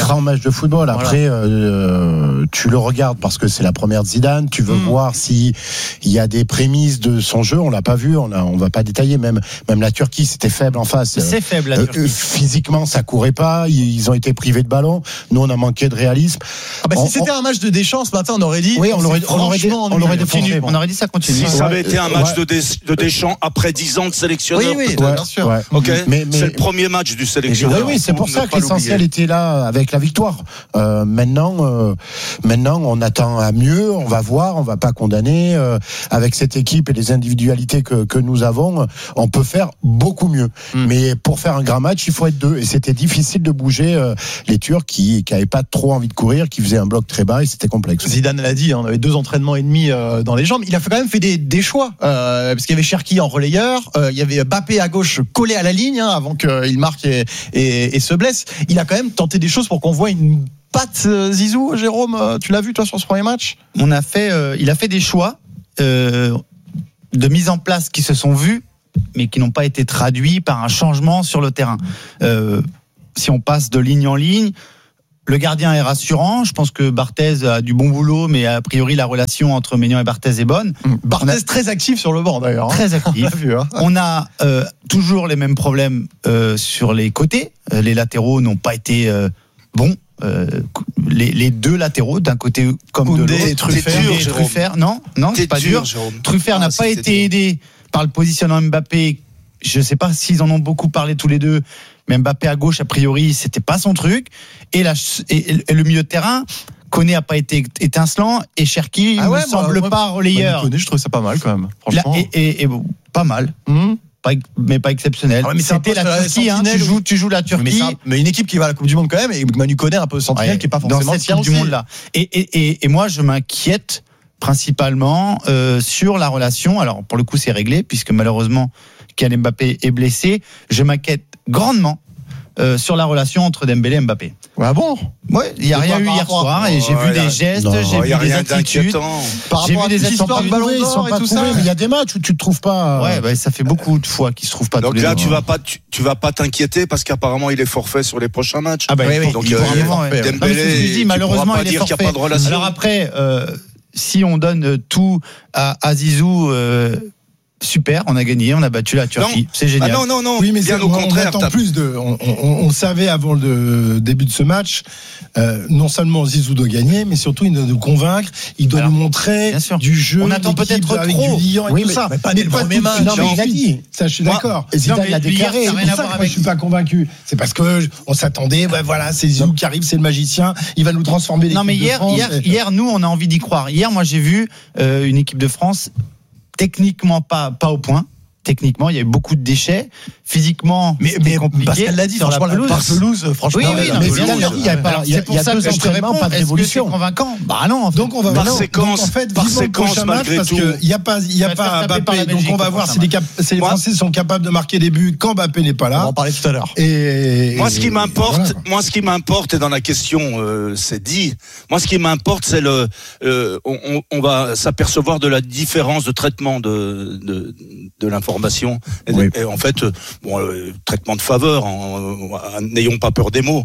grand match de football. Après, voilà. euh, tu le regardes parce que c'est la première de Zidane. Tu veux mmh. voir si il y a des prémices de son jeu. On l'a pas vu. On a, on va pas détailler. Même, même la Turquie, c'était faible en face. C'est faible la Turquie. Euh, physiquement, ça courait pas. Ils ont été privés de ballon. Nous, on a manqué de réalisme. Ah bah on, si c'était on... un match de Deschamps ce matin, on aurait dit. Oui, on aurait, on aurait, dit, on aurait défendu. On aurait dit ça continue. Si ça avait été un match ouais. de, Des, de Deschamps après dix ans de sélectionneur. Oui, oui, ouais, bien sûr. Ouais. Ok. Mais, mais, c'est le premier match du sélectionneur. Oui, oui, c'est pour ça que l'essentiel était là avec la victoire. Euh, maintenant, euh, maintenant, on attend à mieux. On va voir. On va pas condamner. Euh, avec cette équipe et les individualités que, que nous avons, on peut faire beaucoup mieux. Mm. Mais pour faire un grand match, il faut être deux. Et c'était difficile de bouger euh, les Turcs qui qui avaient pas trop envie de courir, qui faisaient un bloc très bas et c'était complexe. Zidane l'a dit, on avait deux entraînements et demi euh, dans les jambes. Il a quand même fait des, des choix euh, parce qu'il y avait Cherki en relayeur, euh, il y avait Mbappé à gauche collé à la ligne hein, avant qu'il marque et, et, et se blesse. Il a quand même tenté des choses pour qu'on voit une patte euh, Zizou. Jérôme, tu l'as vu toi sur ce premier match? On a fait, euh, il a fait des choix euh, de mise en place qui se sont vus, mais qui n'ont pas été traduits par un changement sur le terrain. Euh, si on passe de ligne en ligne. Le gardien est rassurant. Je pense que Barthez a du bon boulot, mais a priori la relation entre Maignan et Barthez est bonne. Barthez a... très actif sur le banc d'ailleurs. Très actif. On a, vu, hein. On a euh, toujours les mêmes problèmes euh, sur les côtés. Euh, les latéraux n'ont pas été euh, bons. Euh, les, les deux latéraux d'un côté comme Oundé de l'autre. Et Truffert, Oundé et Truffert. Non, non, t'es c'est pas dur. dur. Truffert ah, n'a pas été dur. aidé par le positionnement Mbappé. Je ne sais pas s'ils en ont beaucoup parlé tous les deux. Mais Mbappé à gauche, a priori, c'était pas son truc. Et, la, et, et le milieu de terrain, Koné a pas été étincelant et Cherki ah ouais, ne semble moi, pas relayeur. Koné, je trouve ça pas mal quand même. Franchement. Là, et, et, et bon, pas mal. Mmh. Pas, mais pas exceptionnel. Ah ouais, mais c'était la Turquie, hein, tu, joues, tu joues la Turquie. Mais, ça, mais une équipe qui va à la Coupe du Monde quand même, et Manu Koné un peu sentinelle ouais, qui est pas forcément dans cette Coupe du Monde là. Et, et, et, et moi, je m'inquiète principalement euh, sur la relation. Alors pour le coup, c'est réglé puisque malheureusement, Kylian Mbappé est blessé. Je m'inquiète grandement euh, sur la relation entre Dembélé et Mbappé. Ah bon? Ouais, il y a rien eu hier soir et j'ai vu des gestes, j'ai vu des attitudes. J'ai vu des histoires de ballon d'or et tout ça. Mais il y a des matchs où tu te trouves pas. Ouais, bah, ça fait beaucoup de fois qu'ils se trouvent pas. Donc tous là, les tu vas pas, tu, tu vas pas t'inquiéter parce qu'apparemment il est forfait sur les prochains matchs. Ah bah oui, donc il euh, ouais. Dembélé, malheureusement il est forfait. Alors après, euh, si on donne tout à Zizou. Euh, Super, on a gagné, on a battu la Turquie, non. C'est génial. Ah non, non, non. Oui, mais bien c'est, au contraire. On, plus de, on, on, on savait avant le début de ce match, euh, non seulement Zizou doit gagner, mais surtout il doit nous convaincre, il doit Alors, nous montrer du jeu. On attend peut-être avec trop. Du liant et oui, tout mais, ça. Mais pas dès le premier match. Non, mais il a dit. Ça, je suis moi, d'accord. Et Zidane l'a déclaré. C'est pour ça que moi, je suis pas convaincu. C'est parce que on s'attendait, ouais, voilà, c'est Zizou qui arrive, c'est le magicien, il va nous transformer. Non, mais hier, hier, hier, nous, on a envie d'y croire. Hier, moi, j'ai vu une équipe de France techniquement pas pas au point. Techniquement, il y a eu beaucoup de déchets. Physiquement, mais, c'était mais compliqué. Pascal l'a dit, franchement, la pelouse, la pelouse franchement. Oui, oui, non, mais bien sûr, il y a pas, il y a, c'est pour ça que je te réponds, pas d'évolution. C'est convaincant. Bah non. Donc on va par voir. séquence, donc en fait, par séquence malgré parce tout. que il y a pas, il y a pas Mbappé. Donc on va voir si les, cap- si les Français sont capables de marquer des buts quand Mbappé n'est pas là. On va en parler tout à l'heure. Et moi, ce qui m'importe, moi, ce qui m'importe, et dans la question, euh, c'est dit. Moi, ce qui m'importe, c'est le, euh, on, on va s'apercevoir de la différence de traitement de de, de l'information. Et, oui. et en fait, bon, euh, traitement de faveur, en, en, n'ayons pas peur des mots.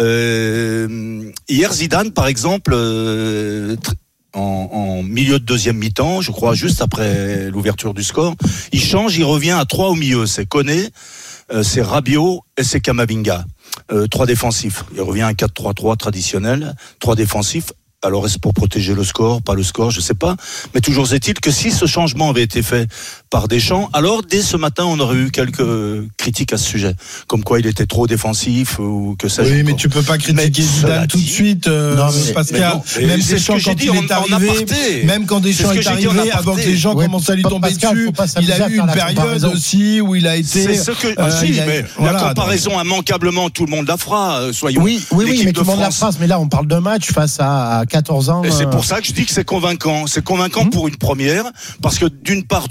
Euh, hier, Zidane, par exemple, euh, en, en milieu de deuxième mi-temps, je crois, juste après l'ouverture du score, il change, il revient à trois au milieu. C'est Koné, euh, c'est Rabiot et c'est Camavinga. Euh, trois défensifs. Il revient à un quatre trois trois traditionnel, trois défensifs. Alors est-ce pour protéger le score, pas le score, je sais pas. Mais toujours est-il que si ce changement avait été fait par Deschamps, alors dès ce matin on aurait eu quelques critiques à ce sujet, comme quoi il était trop défensif ou que ça. Oui, mais tu peux pas critiquer Zidane tout de suite, euh, non, mais, Pascal. Mais non, même Deschamps quand il est arrivé, même quand Deschamps est arrivé, avant que les gens ouais, commencent à lui tomber Pascal, dessus, il a eu une période aussi où il a été. C'est ce que. Ah, si, mais la comparaison immanquablement, tout le monde la fera. Soyons. Oui, oui, oui, mais tout le monde la fera. Mais là, on parle d'un match face à quatorze ans. Et c'est pour ça que je dis que c'est convaincant. C'est convaincant mmh. pour une première, parce que d'une part, tu vois que les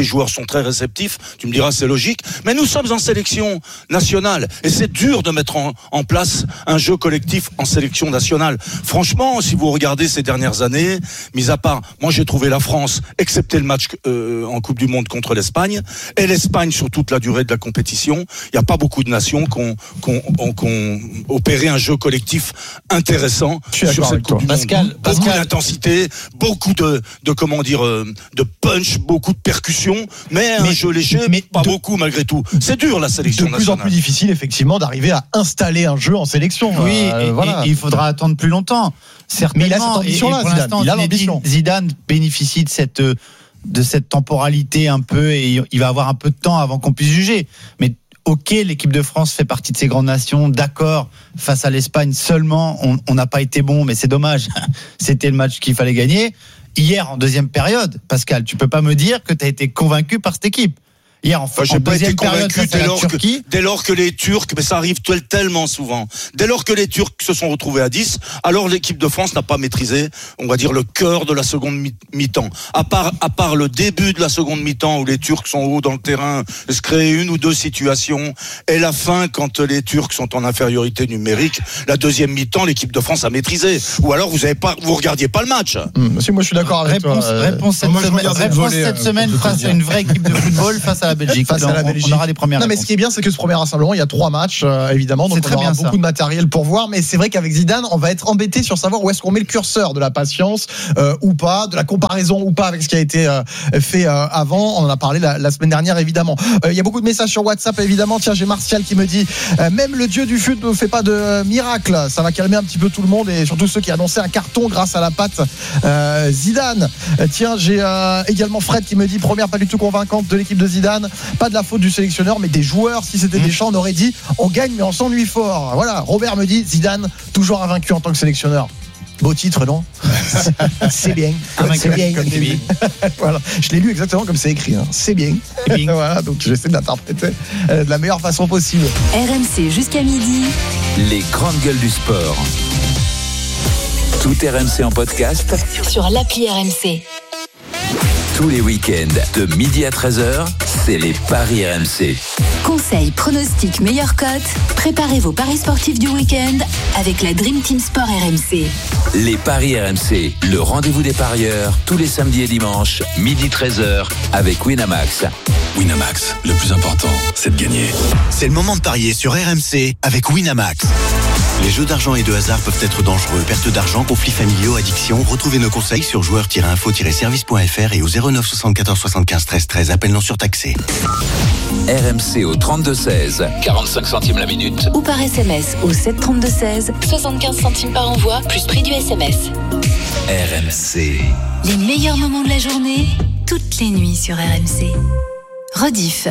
joueurs sont très réceptifs. Tu me diras, c'est logique. Mais nous sommes en sélection nationale et c'est dur de mettre en, en place un jeu collectif en sélection nationale. Franchement, si vous regardez ces dernières années, mis à part, moi j'ai trouvé la France, excepté le match euh, en Coupe du Monde contre l'Espagne, et l'Espagne sur toute la durée de la compétition, il n'y a pas beaucoup de nations qui ont, qui ont, qui ont opéré un jeu collectif intéressant sur cette Coupe du Pascal, Monde. Pascal. Beaucoup d'intensité, beaucoup de, de comment dire, de punch, beaucoup de percussion, mais, mais un jeu léger, mais pas de, beaucoup malgré tout. C'est dur la sélection nationale. De plus nationale. en plus difficile effectivement d'arriver à installer un jeu en sélection. Oui, euh, et, voilà. et, et il faudra attendre plus longtemps. Certainement. Mais il a cette ambition-là, pour l'instant, il a l'ambition. Zidane bénéficie de cette de cette temporalité un peu, et il va avoir un peu de temps avant qu'on puisse juger. Mais ok, l'équipe de France fait partie de ces grandes nations, d'accord, face à l'Espagne seulement, on n'a pas été bon, mais c'est dommage, c'était le match qu'il fallait gagner. Hier, en deuxième période, Pascal, tu peux pas me dire que tu as été convaincu par cette équipe. Hier, en, enfin, en j'ai pas été convaincu dès lors, que, dès lors que les Turcs, mais ça arrive tellement souvent, dès lors que les Turcs se sont retrouvés à dix, alors l'équipe de France n'a pas maîtrisé, on va dire, le cœur de la seconde mi-temps. À part, à part le début de la seconde mi-temps où les Turcs sont hauts dans le terrain, se créent une ou deux situations, et la fin quand les Turcs sont en infériorité numérique, la deuxième mi-temps, l'équipe de France a maîtrisé. Ou alors vous avez pas, vous regardiez pas le match. Mmh, si moi je suis d'accord avec réponse, toi. Réponse cette moi, semaine, réponse voler, cette euh, semaine face à une vraie équipe de football face à la Belgique. Face à la Belgique. On aura les premières non, réponses. mais ce qui est bien, c'est que ce premier rassemblement, il y a trois matchs, euh, évidemment, donc on aura beaucoup ça. de matériel pour voir. Mais c'est vrai qu'avec Zidane, on va être embêté sur savoir où est-ce qu'on met le curseur de la patience euh, ou pas, de la comparaison ou pas avec ce qui a été euh, fait euh, avant. On en a parlé la, la semaine dernière, évidemment. Euh, il y a beaucoup de messages sur WhatsApp, évidemment. Tiens, j'ai Martial qui me dit euh, même le dieu du foot ne fait pas de miracle. Ça va calmer un petit peu tout le monde et surtout ceux qui annonçaient un carton grâce à la patte euh, Zidane. Euh, tiens, j'ai euh, également Fred qui me dit première pas du tout convaincante de l'équipe de Zidane. Pas de la faute du sélectionneur, mais des joueurs. Si c'était mmh. Deschamps, on aurait dit on gagne, mais on s'ennuie fort. Voilà. Robert me dit Zidane toujours invaincu en tant que sélectionneur. Beau titre, non? C'est bien. C'est bien. Voilà. Je l'ai lu exactement comme c'est écrit. Hein. C'est bien. bien. Voilà. Donc j'essaie de l'interpréter de la meilleure façon possible. R M C jusqu'à midi. Les grandes gueules du sport. Tout R M C en podcast sur l'appli R M C. Tous les week-ends, de midi à treize heures, c'est les paris R M C. Conseils, pronostics, meilleures cotes. Préparez vos paris sportifs du week-end avec la Dream Team Sport R M C. Les paris R M C, le rendez-vous des parieurs, tous les samedis et dimanches, midi treize heures, avec Winamax. Winamax, le plus important, c'est de gagner. C'est le moment de parier sur R M C avec Winamax. Les jeux d'argent et de hasard peuvent être dangereux. Perte d'argent, conflits familiaux, addiction. Retrouvez nos conseils sur joueurs tiret info tiret service point f r et au zéro neuf soixante-quatorze soixante-quinze treize treize. Appel non surtaxé. R M C au trente-deux seize, quarante-cinq centimes la minute. Ou par S M S au sept trente-deux seize, soixante-quinze centimes par envoi, plus prix du S M S. R M C. Les meilleurs moments de la journée, toutes les nuits sur R M C. Rediff.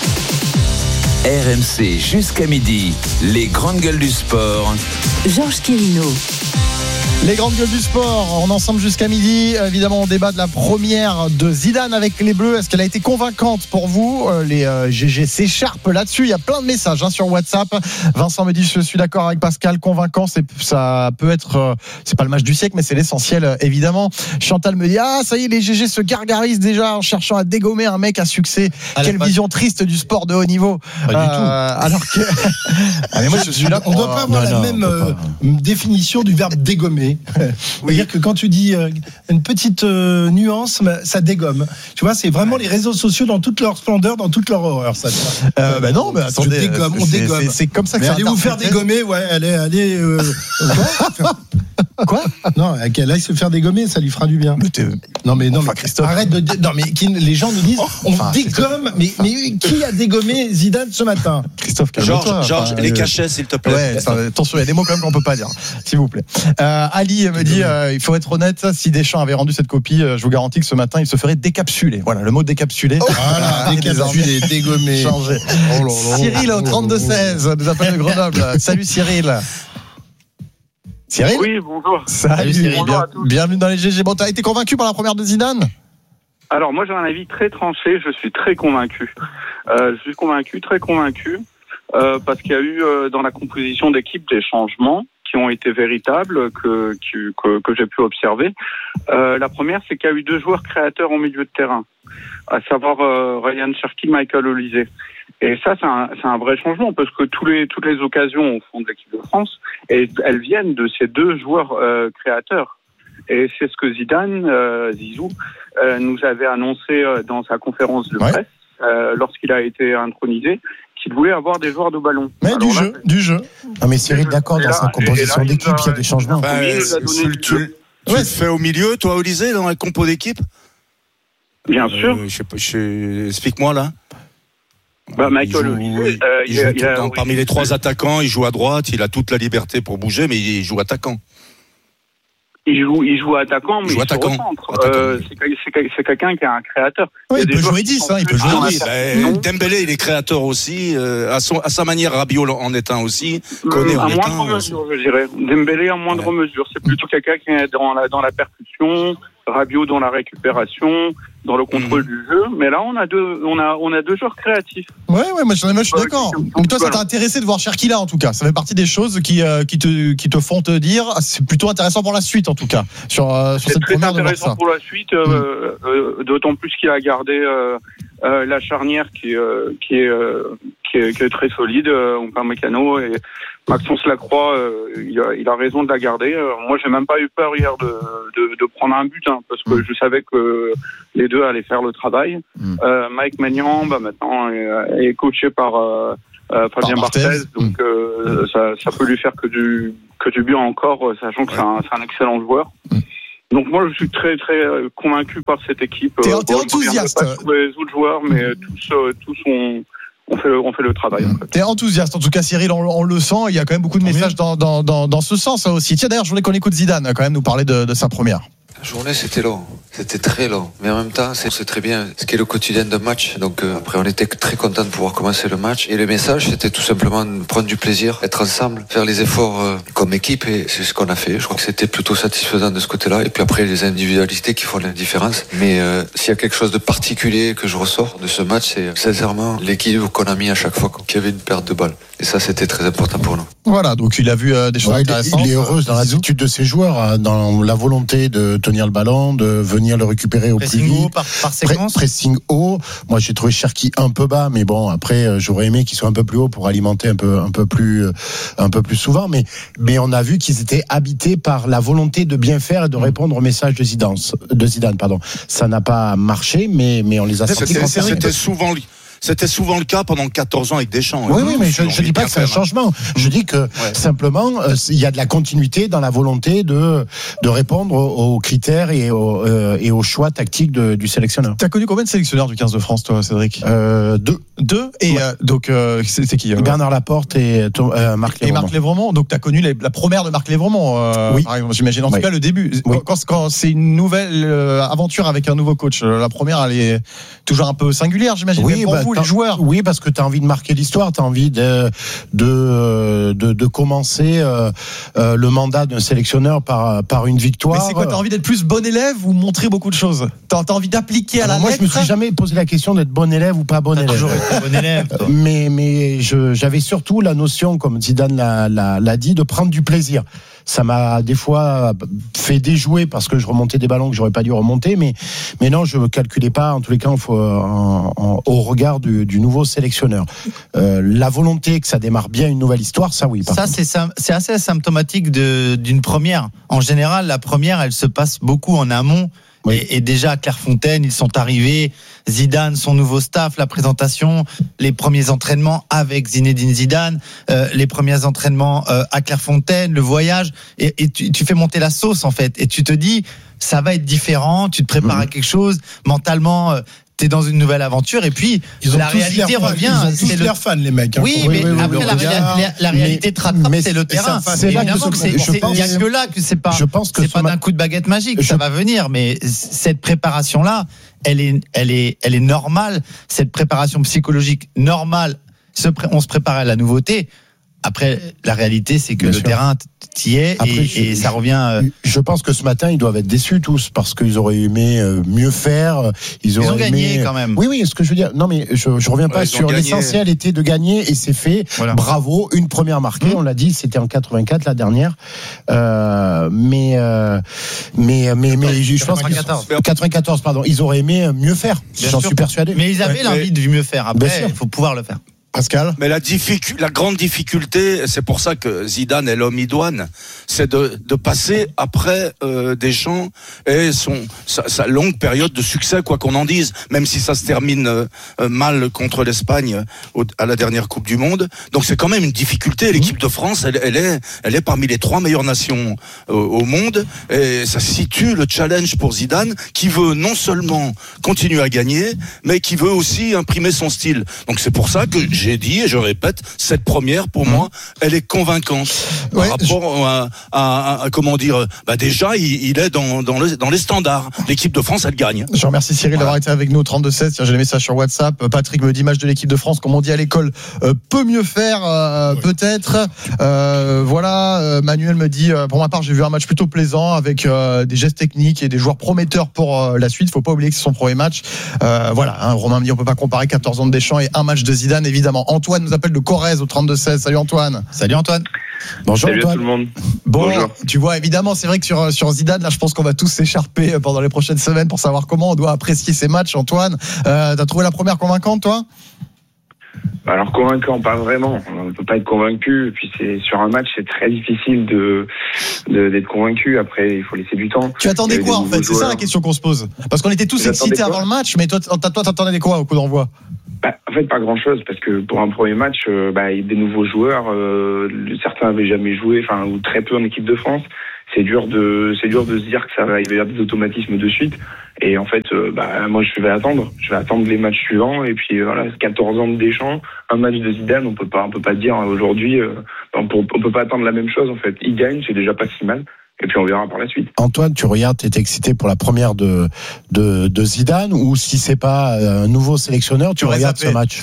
R M C jusqu'à midi, les grandes gueules du sport. Georges Quirino. Les grandes gueules du sport, on est ensemble jusqu'à midi. Évidemment, on débat de la première de Zidane avec les Bleus. Est-ce qu'elle a été convaincante pour vous? Les euh, G G s'écharpent là-dessus. Il y a plein de messages hein, sur WhatsApp. Vincent me dit je suis d'accord avec Pascal, convaincant. C'est, ça peut être, euh, c'est pas le match du siècle, mais c'est l'essentiel euh, évidemment. Chantal me dit ah ça y est, les G G se gargarisent déjà en cherchant à dégommer un mec à succès. Ah, Quelle vision pas... triste du sport de haut niveau. Pas euh, du tout. Alors que, ah, mais moi je suis là. On ne doit pas avoir non, la non, même euh, définition du verbe dégommer. C'est-à-dire que quand tu dis euh, une petite euh, nuance, ça dégomme. Tu vois, c'est vraiment les réseaux sociaux dans toute leur splendeur, dans toute leur horreur. Ça. Euh, bah non, mais attendez, dégomme, on c'est, dégomme. C'est, c'est comme ça que mais ça. Allez vous faire dégommer, ouais. Allez, allez. Euh, quoi, quoi Non, qu'elle aille se faire dégommer, ça lui fera du bien. Mais non, mais non, enfin, mais Christophe. Arrête de. Non, mais qui, les gens nous disent, on enfin, dégomme. Mais, mais qui a dégommé Zidane ce matin? Christophe, Georges, toi, Georges, enfin, les euh, cachets, s'il te plaît. Ouais, ça, attention, il y a des mots quand même qu'on peut pas dire, s'il vous plaît. Euh, Ali me dit, euh, il faut être honnête, si Deschamps avait rendu cette copie, euh, je vous garantis que ce matin, il se ferait décapsuler. Voilà, le mot décapsuler. Oh, voilà, décapsuler, dégommer. Changé. Oh là là. Cyril au trente-deux seize nous appelle de Grenoble. Salut Cyril. Cyril. Oui, bonjour. Salut Cyril. Bonjour à tous. Bienvenue dans les G G. Bon, t'as été convaincu par la première de Zidane? Alors moi j'ai un avis très tranché, je suis très convaincu. Euh, je suis convaincu, très convaincu, euh, parce qu'il y a eu euh, dans la composition d'équipe des changements qui qui ont été véritables, que, que, que j'ai pu observer. Euh, la première, c'est qu'il y a eu deux joueurs créateurs en milieu de terrain, à savoir euh, Ryan Cherki, Michael Olise. Et ça, c'est un, c'est un vrai changement, parce que tous les, toutes les occasions au fond de l'équipe de France, et elles viennent de ces deux joueurs euh, créateurs. Et c'est ce que Zidane, euh, Zizou, euh, nous avait annoncé euh, dans sa conférence de presse, ouais. euh, lorsqu'il a été intronisé, qu'il voulait avoir des joueurs de ballon. Mais Alors du là, jeu, du jeu. Non mais Cyril, d'accord, dans là, sa composition là, d'équipe, il y a des changements. Bah, oui, tu tu ouais. le fais au milieu, toi, Olise, dans la compo d'équipe ? Bien sûr. Euh, je sais pas, je... Explique-moi, là. Bah, Michael Olise, euh, il, il, il, il a, dans, parmi les trois attaquants, il joue à droite, il a toute la liberté pour bouger, mais il joue attaquant. Il joue, il joue attaquant, mais il, il attaquant. se recentre. Euh, c'est, c'est, c'est quelqu'un qui est un créateur. Oui, il, il peut jouer dix, hein, il peut jouer dix. Bah, Dembélé, il est créateur aussi. Euh, à, son, à sa manière, Rabiot en est un aussi. Koné en à est moindre un. mesure, je dirais. Dembélé en moindre ouais. mesure. C'est plutôt quelqu'un qui est dans la, dans la percussion, Rabiot dans la récupération, dans le contrôle mmh. du jeu. Mais là, on a deux, on a, on a deux joueurs créatifs. Ouais, ouais, moi, je, moi, je suis d'accord. Mais toi, ça t'a intéressé de voir Cherki là, en tout cas. Ça fait partie des choses qui, euh, qui te, qui te font te dire, c'est plutôt intéressant pour la suite, en tout cas, sur, euh, sur c'est cette très première de voir ça. intéressant pour la suite, euh, mmh. euh, d'autant plus qu'il a gardé euh, euh, la charnière qui, euh, qui est, euh, qui est, qui est très solide, euh, Upamecano et Maxence Lacroix, euh, il, a, il a raison de la garder. Euh, moi, j'ai même pas eu peur hier de, de, de prendre un but, hein, parce que mmh. je savais que les deux allaient faire le travail. Mmh. Euh, Mike Maignan, bah, maintenant, est, est coaché par euh, euh, Fabien Barthez, donc euh, mmh. ça, ça peut lui faire que du, que du bien encore, sachant que ouais. c'est, un, c'est un excellent joueur. Mmh. Donc moi, je suis très très convaincu par cette équipe. T'es, t'es enthousiaste. Pas tous les autres joueurs, mais tous, euh, tous ont... On fait, le, on fait le travail. En fait. T'es enthousiaste, en tout cas, Cyril, on, on le sent. Il y a quand même beaucoup de messages dans, dans, dans, dans ce sens aussi. Tiens, d'ailleurs, je voulais qu'on écoute Zidane quand même nous parler de, de sa première. La journée, c'était long. C'était très long. Mais en même temps, c'est, c'est très bien ce qui est le quotidien d'un match. Donc euh, après, on était très content de pouvoir commencer le match. Et le message, c'était tout simplement de prendre du plaisir, être ensemble, faire les efforts euh, comme équipe. Et c'est ce qu'on a fait. Je crois que c'était plutôt satisfaisant de ce côté-là. Et puis après, les individualités qui font la différence. Mais euh, s'il y a quelque chose de particulier que je ressors de ce match, c'est sincèrement l'équilibre qu'on a mis à chaque fois qu'il y avait une perte de balle. Et ça, c'était très important pour nous. Voilà, donc il a vu euh, des choses ouais, intéressantes. Il est heureux dans l'attitude de ses joueurs, dans la volonté de tenir le ballon, de venir le récupérer au pressing plus vite. Haut, par, par séquence. Pré- pressing haut. Moi, j'ai trouvé Cherki un peu bas, mais bon, après, j'aurais aimé qu'il soit un peu plus haut pour alimenter un peu, un peu plus, un peu plus souvent. Mais, mais on a vu qu'ils étaient habités par la volonté de bien faire et de répondre au message de Zidane. De Zidane, pardon. Ça n'a pas marché, mais, mais on les a sentis. C'était, c'était souvent lui. C'était souvent le cas pendant quatorze ans avec Deschamps. Oui, oui, mais je ne dis pas que c'est un changement. Je dis que ouais. simplement, euh, il y a de la continuité dans la volonté de, de répondre aux, aux critères et, aux, euh, et aux choix tactiques de, du sélectionneur. Tu as connu combien de sélectionneurs du quinze de France, toi, Cédric ? euh, Deux. Deux Et ouais. euh, donc, euh, c'est, c'est qui euh, Bernard Laporte et euh, Marc Lévremont. Et Marc Lévremont. Donc, tu as connu les, la première de Marc Lévremont, euh, oui. par exemple, j'imagine. En oui. tout cas, le début. Oui. Quand, quand c'est une nouvelle euh, aventure avec un nouveau coach, la première, elle est toujours un peu singulière, j'imagine. Oui, pour bah, vous, les joueurs. Oui, parce que tu as envie de marquer l'histoire, tu as envie de, de, de, de commencer euh, euh, le mandat d'un sélectionneur par, par une victoire. Mais c'est quoi, tu as envie d'être plus bon élève ou montrer beaucoup de choses ? Tu as envie d'appliquer à Alors la moi, lettre ? Moi, je me suis jamais posé la question d'être bon élève ou pas bon élève. Toujours été bon élève. mais mais je, j'avais surtout la notion, comme Zidane l'a, l'a, l'a dit, de prendre du plaisir. Ça m'a des fois fait déjouer parce que je remontais des ballons que j'aurais pas dû remonter, mais mais non, je ne calculais pas. En tous les cas, en, en, en, au regard du, du nouveau sélectionneur, euh, la volonté que ça démarre bien une nouvelle histoire, ça oui. Ça c'est, c'est assez symptomatique de, d'une première. En général, la première, elle se passe beaucoup en amont. Oui. Et, et déjà à Clairefontaine, ils sont arrivés. Zidane, son nouveau staff, la présentation, les premiers entraînements avec Zinedine Zidane, euh, les premiers entraînements euh, à Clairefontaine, le voyage, et, et tu, tu fais monter la sauce en fait. Et tu te dis, ça va être différent. Tu te prépares mmh. à quelque chose mentalement. Euh, T'es dans une nouvelle aventure et puis la réalité revient. Ils ont tous c'est l'air le... fans les mecs. Hein. Oui, oui, mais oui, après oui, la, regard, la, la réalité te rattrape, c'est le terrain. C'est là que c'est, c'est, c'est, il y a que là que c'est pas. Je pense que c'est pas d'un coup de baguette magique, je... ça va venir. Mais cette préparation là, elle est, elle est, elle est normale. Cette préparation psychologique normale. On se prépare à la nouveauté. Après, la réalité, c'est que Bien le sûr. terrain t'y est Après, et, je, et ça revient. Je pense que ce matin, ils doivent être déçus tous parce qu'ils auraient aimé mieux faire. Ils, auraient ils ont gagné aimé... quand même. Oui, oui, ce que je veux dire. Non, mais je, je reviens pas ouais, sur l'essentiel était de gagner et c'est fait. Voilà. Bravo, une première marquée. Mmh. On l'a dit, c'était en quatre-vingt-quatre la dernière. Euh, mais, euh, mais, mais, mais, je pense quatre-vingt-quatorze. quatre-vingt-quatorze, pardon. Ils auraient aimé mieux faire. Bien J'en sûr. suis persuadé. Mais ils avaient ouais, l'envie de mieux faire. Après, il faut pouvoir le faire. Pascal. Mais la, difficu- la grande difficulté, c'est pour ça que Zidane est l'homme idoine, c'est de, de passer après euh, Deschamps et son sa, sa longue période de succès, quoi qu'on en dise, même si ça se termine euh, mal contre l'Espagne au, à la dernière Coupe du Monde. Donc c'est quand même une difficulté. L'équipe de France, elle, elle est, elle est parmi les trois meilleures nations euh, au monde, et ça situe le challenge pour Zidane, qui veut non seulement continuer à gagner, mais qui veut aussi imprimer son style. Donc c'est pour ça que j'ai dit, et je répète, cette première, pour mmh. moi, elle est convaincante. Ouais, par rapport je... à, à, à, comment dire, bah déjà, il, il est dans, dans, le, dans les standards. L'équipe de France, elle gagne. Je remercie Cyril voilà. d'avoir été avec nous au trente-deux seize. Tiens, j'ai les messages sur WhatsApp. Patrick me dit, match de l'équipe de France, comme on dit à l'école, euh, peut mieux faire, euh, ouais. peut-être. Euh, voilà, euh, Manuel me dit, euh, pour ma part, j'ai vu un match plutôt plaisant, avec euh, des gestes techniques et des joueurs prometteurs pour euh, la suite. Faut pas oublier que c'est son premier match. Euh, voilà, hein, Romain me dit, on peut pas comparer quatorze ans de Deschamps et un match de Zidane, évidemment. Antoine nous appelle de Corrèze au trente-deux seize. Salut Antoine. Salut Antoine. Bonjour Salut Antoine. à tout le monde. Bon, Bonjour. Tu vois, évidemment, c'est vrai que sur, sur Zidane, là, je pense qu'on va tous s'écharper pendant les prochaines semaines pour savoir comment on doit apprécier ces matchs. Antoine, euh, t'as trouvé la première convaincante, toi ? Alors convaincant, pas vraiment. On ne peut pas être convaincu. Et puis c'est sur un match, c'est très difficile de, de d'être convaincu. Après, il faut laisser du temps. Tu attendais quoi en fait ? C'est ça la question qu'on se pose. Parce qu'on était tous J'attendais excités quoi avant le match, mais toi, toi, t'attendais quoi au coup d'envoi ? Bah, en fait, pas grand-chose, parce que pour un premier match, euh, bah, il y a des nouveaux joueurs. Euh, certains n'avaient jamais joué, enfin ou très peu en équipe de France. C'est dur de, c'est dur de se dire que ça va, il va y avoir des automatismes de suite. Et en fait, euh, bah, moi, je vais attendre. Je vais attendre les matchs suivants. Et puis, euh, voilà, quatorze ans de Deschamps, un match de Zidane, on peut pas, on peut pas dire aujourd'hui, euh, on peut, on peut pas attendre la même chose, en fait. Il gagne, c'est déjà pas si mal. Et puis on verra par la suite. Antoine, tu regardes, tu étais excité pour la première de, de, de Zidane, ou si c'est pas un nouveau sélectionneur, tu, tu regardes ce match?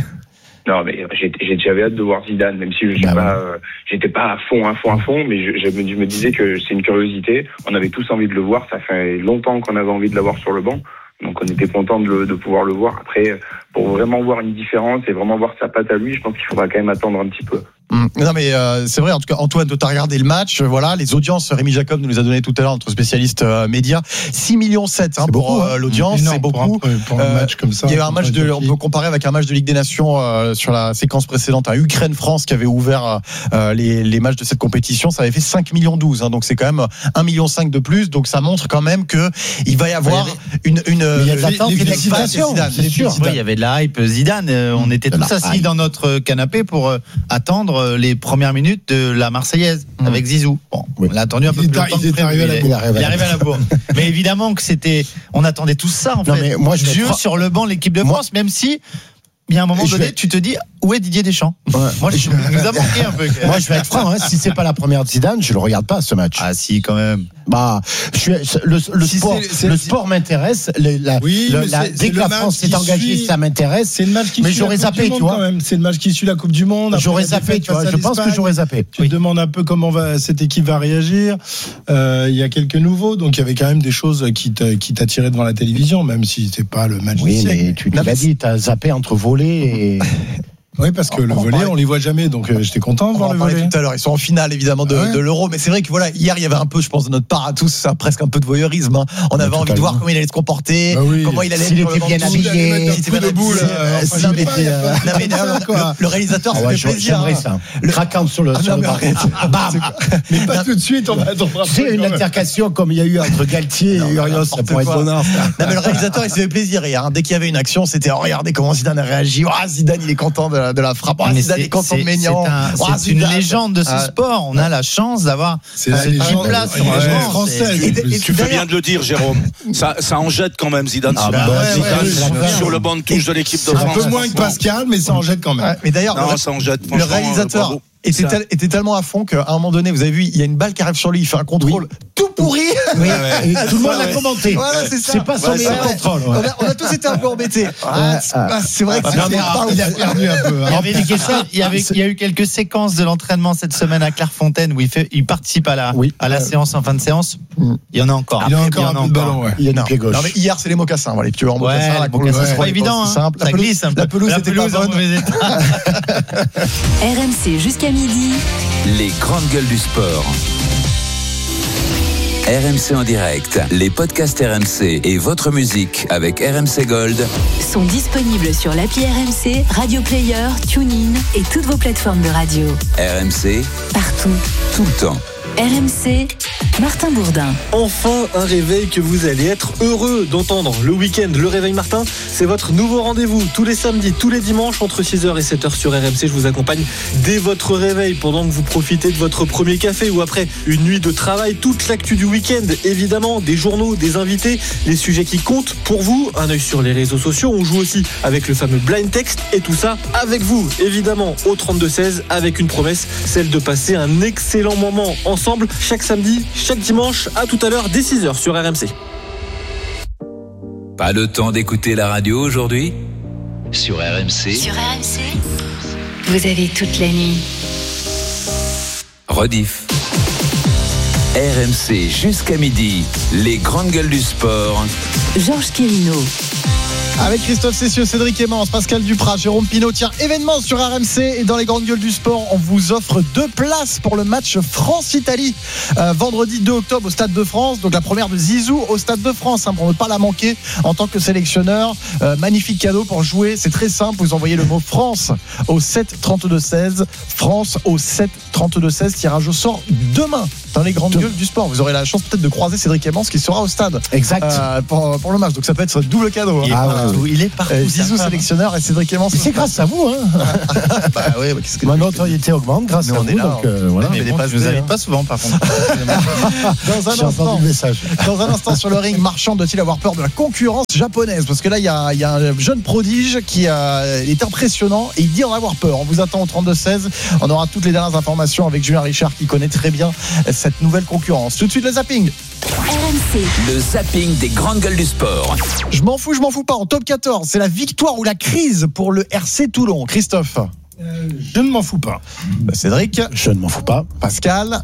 Non, mais j'ai, j'avais hâte de voir Zidane, même si je bah pas, euh, j'étais pas à fond, à fond, à fond, mais je, je, me, je me disais que c'est une curiosité. On avait tous envie de le voir. Ça fait longtemps qu'on avait envie de l'avoir sur le banc. Donc on était content de, le, de pouvoir le voir. Après, pour vraiment voir une différence et vraiment voir sa patte à lui, je pense qu'il faudra quand même attendre un petit peu. Mmh. Non mais euh, c'est vrai, en tout cas Antoine, tu as regardé le match, voilà, les audiences, Rémi Jacob nous les a donné tout à l'heure, notre spécialiste euh, média, six virgule sept millions hein, pour euh, l'audience, c'est beaucoup. Pour un, pour un match comme ça. Il y a un match de, on peut comparer avec un match de Ligue des Nations euh, sur la séquence précédente, à Ukraine-France qui avait ouvert euh, les, les matchs de cette compétition, ça avait fait cinq virgule douze millions, hein, donc c'est quand même un virgule cinq million de plus, donc ça montre quand même que il va y avoir une une il y a de l'attente, une excitation, c'est sûr. Oui, il y avait de la hype Zidane, on était tous assis dans notre canapé pour attendre les premières minutes de la Marseillaise mmh. avec Zizou. Bon, oui. On l'a attendu un peu il plus longtemps. Il est arrivé à la bourre. Il est arrivé à la bourre. Mais évidemment que c'était, on attendait tout ça en non, fait. Mais moi, je Dieu sur le banc de l'équipe de France, moi, même si il y a un moment donné, vais... tu te dis où est Didier Deschamps. Ouais. Moi, je nous a manqué un peu. Moi, je vais être franc. Hein, si c'est pas la première de Zidane, je le regarde pas ce match. Ah si, quand même. Bah, je suis, le, le si sport, c'est, c'est, le sport m'intéresse. Le, la, oui, le, la, dès que la France s'est engagée, ça m'intéresse. C'est le match qui mais suit j'aurais la coupe zappé, du tu vois. Quand même. C'est le match qui suit la Coupe du Monde. J'aurais zappé, tu vois. Je pense que j'aurais zappé. Tu oui. te demandes un peu comment va, cette équipe va réagir. Euh, il y a quelques nouveaux, donc il y avait quand même des choses qui, qui t'attiraient devant la télévision, même si c'est pas le match. Oui, mais tu l'as dit, t'as zappé entre volets et. Oui, parce que on le volley, on les voit jamais, donc euh, j'étais content de voir le volley. Tout à l'heure, ils sont en finale évidemment de, ah ouais. de l'Euro, mais c'est vrai que voilà, hier il y avait un peu, je pense, de notre part à tous, ça, presque un peu de voyeurisme. Hein. On avait envie de voir comment il allait se comporter, bah oui. comment il allait. S'il était bien habillé, s'il était bien debout. Le réalisateur, ça fait plaisir. J'aimerais ça. Craquant sur le bam. Mais pas tout de suite, on va. C'est une altercation comme il y a eu entre Galtier et Urios, ça pourrait être honneur. Non mais le réalisateur, il se fait plaisir hier. Dès qu'il y avait une action, c'était regardez comment Zidane a réagi. Ah Zidane, il est content de de la frappe. Oh, Zidane est content de Maignan. C'est, un, c'est oh, une légende de ce ah, sport. On a la chance d'avoir c'est la légende place sur la France française. Et, et, et tu fais bien de le dire, Jérôme. Ça, ça en jette quand même Zidane, ah, bah, ouais, Zidane ouais, ouais, sur ouais. le banc de touche de l'équipe de un France. Un peu moins que Pascal, mais ça en jette quand même. Ouais, mais d'ailleurs, non, ça en jette. Le réalisateur. était, tel, était tellement à fond qu'à un moment donné, vous avez vu, il y a une balle qui arrive sur lui, il fait un contrôle oui. tout pourri. Oui. Et tout le monde l'a commenté. Voilà, c'est ça. C'est pas son ouais, meilleur contrôle. Ouais. On, a, on a tous été un peu embêtés. Ah, ah, c'est vrai que c'est il a perdu un peu. Hein. Il, y avait des questions, il, y avait, il y a eu quelques séquences de l'entraînement cette semaine à Clairefontaine où il, fait, il participe à la, oui. à la euh, séance en fin de séance. Il y en a encore. Il y a encore un peu de ballon. Ouais. Il y a du pied gauche. Non, mais hier, c'est les mocassins. Voilà, les pieds en mocassins. Ouais, la mocassins, ouais. c'est pas évident. Hein. Simple. Ça glisse un peu. La pelouse était pas bonne. R M C jusqu'à midi. Les grandes gueules du sport. R M C en direct, les podcasts R M C et votre musique avec R M C Gold sont disponibles sur l'appli R M C, Radio Player, TuneIn et toutes vos plateformes de radio. R M C, partout, tout le temps. R M C, Martin Bourdin. Enfin, un réveil que vous allez être heureux d'entendre. Le week-end, le réveil Martin, c'est votre nouveau rendez-vous. Tous les samedis, tous les dimanches, entre six heures et sept heures sur R M C. Je vous accompagne dès votre réveil, pendant que vous profitez de votre premier café ou après une nuit de travail. Toute l'actu du week-end, évidemment, des journaux, des invités, les sujets qui comptent pour vous. Un œil sur les réseaux sociaux. On joue aussi avec le fameux blind text et tout ça avec vous, évidemment, au trente-deux seize, avec une promesse, celle de passer un excellent moment ensemble. Chaque samedi, chaque dimanche, à tout à l'heure dès six heures sur R M C. Pas le temps d'écouter la radio aujourd'hui ? Sur R M C. Sur R M C, vous avez toute la nuit. Rediff. R M C jusqu'à midi, les grandes gueules du sport. Georges Quérino. Avec Christophe Cessieux, Cédric Emmans, Pascal Duprat, Jérôme Pinault. Tiens, événement sur R M C et dans les grandes gueules du sport, on vous offre deux places pour le match France-Italie. Euh, vendredi deux octobre au Stade de France. Donc la première de Zizou au Stade de France, hein, pour ne pas la manquer en tant que sélectionneur. Euh, magnifique cadeau pour jouer. C'est très simple. Vous envoyez le mot France au sept trente-deux seize. France au sept trente-deux seize. Tirage au sort demain dans les grandes gueules du sport. Vous aurez la chance peut-être de croiser Cédric Emmans qui sera au stade. Exact. Euh, pour, pour le match. Donc ça peut être double cadeau. Il, hein. est, partout. Euh, il est partout. Euh, Zizou sélectionneur et Cédric Emmans. C'est grâce à vous, hein. Bah oui, bah, qu'est-ce que ma notoriété augmente grâce mais à on vous. Est là, donc, euh, voilà. Mais, mais bon, je vous invite pas souvent, par contre. dans un instant, message. Dans un instant sur le ring, Marchand doit-il avoir peur de la concurrence japonaise ? Parce que là, il y a, y a un jeune prodige qui euh, est impressionnant et il dit en avoir peur. On vous attend au trente-deux seize. On aura toutes les dernières informations avec Julien Richard qui connaît très bien cette nouvelle concurrence. Tout de suite, le zapping. R M C. Le zapping des grandes gueules du sport. Je m'en fous, je m'en fous pas. En top quatorze, c'est la victoire ou la crise pour le R C Toulon. Christophe. Euh, je ne m'en fous pas. Cédric. Je ne m'en fous pas. Pascal.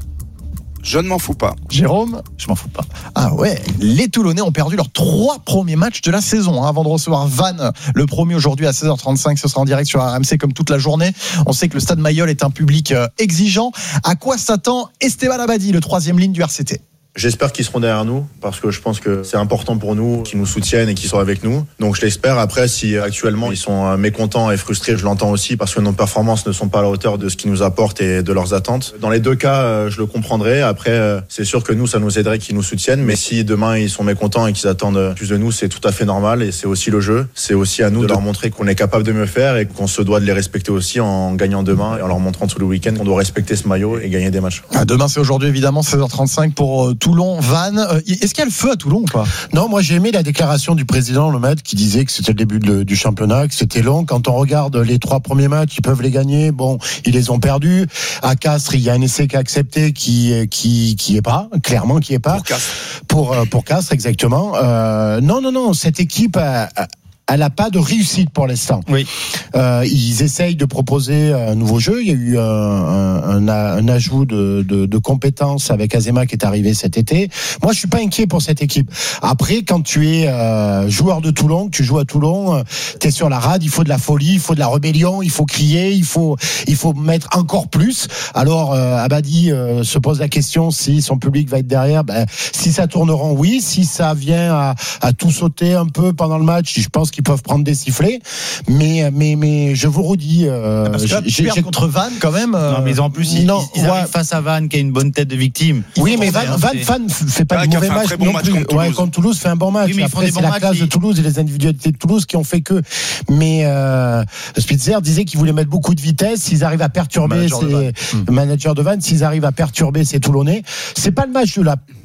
Je ne m'en fous pas. Jérôme. Je m'en fous pas. Ah ouais, les Toulonnais ont perdu leurs trois premiers matchs de la saison, hein, avant de recevoir Vannes, le premier aujourd'hui à seize heures trente-cinq. Ce sera en direct sur R M C comme toute la journée. On sait que le Stade Mayol est un public euh, exigeant. À quoi s'attend Esteban Abadi, le troisième ligne du R C T ? J'espère qu'ils seront derrière nous parce que je pense que c'est important pour nous qu'ils nous soutiennent et qu'ils soient avec nous. Donc je l'espère. Après, si actuellement ils sont mécontents et frustrés, je l'entends aussi parce que nos performances ne sont pas à la hauteur de ce qu'ils nous apportent et de leurs attentes. Dans les deux cas, je le comprendrai. Après, c'est sûr que nous, ça nous aiderait qu'ils nous soutiennent. Mais si demain ils sont mécontents et qu'ils attendent plus de nous, c'est tout à fait normal et c'est aussi le jeu. C'est aussi à nous de leur montrer qu'on est capable de mieux faire et qu'on se doit de les respecter aussi en gagnant demain et en leur montrant tout le week-end qu'on doit respecter ce maillot et gagner des matchs. Ah, demain, c'est aujourd'hui évidemment seize heures trente-cinq pour Toulon, Vannes. Est-ce qu'il y a le feu à Toulon ou pas ? Non, moi j'ai aimé la déclaration du président Lemaitre qui disait que c'était le début de, du championnat, que c'était long. Quand on regarde les trois premiers matchs, ils peuvent les gagner. Bon, ils les ont perdus. À Castres, il y a un essai qui est accepté qui qui qui est pas, clairement qui est pas. Pour Castres. Pour, pour Castres, exactement. Euh, non, non, non, cette équipe a, a elle n'a pas de réussite pour l'instant. Oui. Euh, ils essayent de proposer un nouveau jeu. Il y a eu un, un, un ajout de, de, de compétences avec Azema qui est arrivé cet été. Moi, je suis pas inquiet pour cette équipe. Après, quand tu es euh, joueur de Toulon, que tu joues à Toulon, euh, tu es sur la rade, il faut de la folie, il faut de la rébellion, il faut crier, il faut, il faut mettre encore plus. Alors, euh, Abadi euh, se pose la question si son public va être derrière. Ben, si ça tourne rond, oui. Si ça vient à, à tout sauter un peu pendant le match, je pense qu'ils peuvent prendre des sifflets, mais mais mais je vous redis, euh, parce que là, j'ai perdu contre Vannes quand même. Euh... Non, mais en plus ils, non, ils, ils arrivent ouais. face à Vannes qui a une bonne tête de victime. Oui, mais Vannes, Vannes, Vannes fait pas ah, de mauvais match bon non match plus. Contre Toulouse. Ouais, contre Toulouse fait un bon match. Oui, mais après, c'est bons la matchs, classe ils... de Toulouse et les individualités de Toulouse qui ont fait que. Mais euh, Spitzer disait qu'il voulait mettre beaucoup de vitesse. S'ils arrivent à perturber, le manager ces... de Vannes, le manager de Vannes, s'ils arrivent à perturber ces Toulonnais, c'est pas le match de la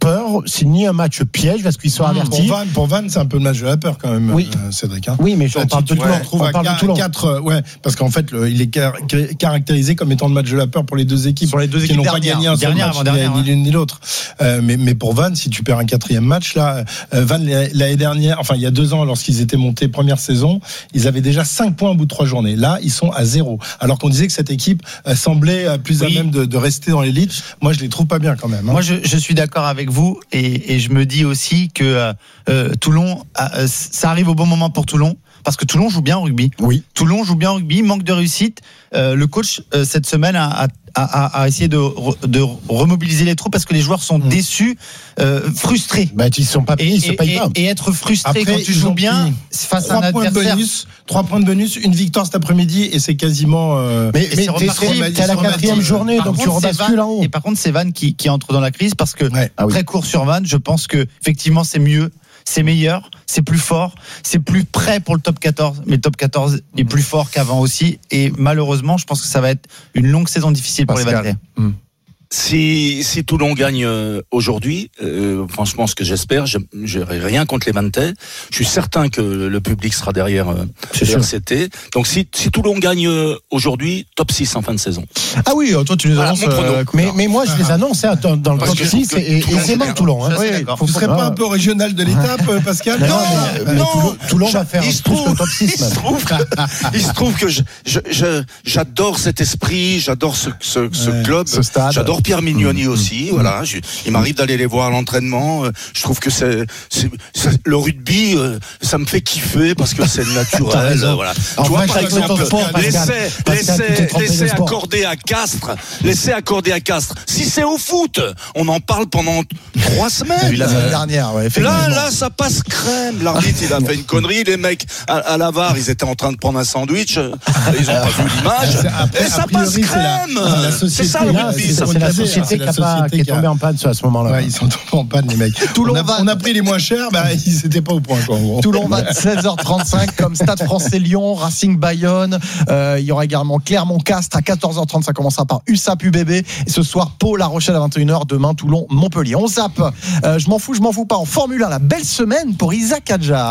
peur, c'est ni un match piège parce qu'ils sont avertis. Pour Vannes, pour Vannes, c'est un peu le match de la peur quand même, oui. euh, Cédric. Hein. Oui, mais on parle de Toulon. On parle de Toulon. quatre, ouais, parce qu'en fait, le, il est car- caractérisé comme étant le match de la peur pour les deux équipes. Sur les deux qui équipes n'ont pas dernières, gagné un seul dernière, match, avant dernière, ni, ni l'une ni l'autre. Euh, mais, mais pour Vannes, si tu perds un quatrième match, là, euh, Vannes l'année dernière, enfin il y a deux ans, lorsqu'ils étaient montés première saison, ils avaient déjà cinq points au bout de trois journées. Là, ils sont à zéro. Alors qu'on disait que cette équipe euh, semblait euh, plus oui. à même de, de rester dans l'élite. Moi, je les trouve pas bien quand même. Hein. Moi, je, je suis d'accord avec vous et, et je me dis aussi que euh, Toulon, euh, ça arrive au bon moment pour Toulon. Parce que Toulon joue bien au rugby. Oui. Toulon joue bien au rugby, manque de réussite. Euh, le coach, euh, cette semaine, a, a, a, a essayé de, re, de remobiliser les troupes parce que les joueurs sont mmh. déçus, euh, frustrés. Bah, ils sont pas payés, ils se payent pas. Et, et être frustré Après, quand tu joues bien face à un adversaire. Bonus, trois points de bonus, une victoire cet après-midi et c'est quasiment. Euh, mais mais c'est la quatrième journée, donc tu rebascules en haut. Et par contre, c'est Vannes qui, qui entre dans la crise parce que ouais. ah oui. très court sur Vannes, je pense que effectivement c'est mieux. C'est meilleur, c'est plus fort, c'est plus prêt pour le top quatorze. Mais le top quatorze est plus fort qu'avant aussi. Et malheureusement, je pense que ça va être une longue saison difficile pour Pascal. les Vannetais. Mmh. Si, si Toulon gagne aujourd'hui, euh, franchement, ce que j'espère, je n'ai rien contre les Vannetais. Je suis certain que le public sera derrière euh, le R C T. Donc, si, si Toulon gagne aujourd'hui, top six en fin de saison. Ah oui, toi, tu nous annonces. Euh, mais, mais moi, je les annonce hein, dans, dans le top six et, et c'est même Toulon. Hein. Oui, vous ne serez pas un peu régional de l'étape, Pascal? Non, non, mais, non Toulon, Toulon va faire il plus trouve, que top six. Il se trouve, il se trouve que je, je, je, j'adore cet esprit, j'adore ce, ce, ce ouais, club, ce stade. J'adore Pierre Mignoni mmh. aussi, mmh. voilà. Je, il m'arrive d'aller les voir à l'entraînement. Je trouve que c'est, c'est, c'est le rugby, ça me fait kiffer parce que c'est naturel. voilà. Tu vois, par exemple, l'essai, l'essai, l'essai accordé à Castres, l'essai accordé à Castres. Si c'est au foot, on en parle pendant trois semaines. La semaine dernière, ouais. Là, là, ça passe crème. L'arbitre, il a fait une connerie. Les mecs à, à la V A R, ils étaient en train de prendre un sandwich. Ils ont pas vu l'image. Et ça passe crème. C'est ça le rugby. C'est la société qui a pas, qui est tombée en panne à ce moment-là. Ouais, ils sont tombés en panne, les mecs. Toulon on, a, va... on a pris les moins chers, bah, ils n'étaient pas au point, quoi. Toulon va seize heures trente-cinq, comme Stade Français Lyon, Racing Bayonne. Euh, il y aura également Clermont-Castres à quatorze heures trente. Ça commencera par U S A P U B B. Et ce soir, Pau, La Rochelle à vingt et une heures. Demain, Toulon, Montpellier. On zappe. Euh, je m'en fous, je m'en fous pas. En Formule un, la belle semaine pour Isaac Adjar.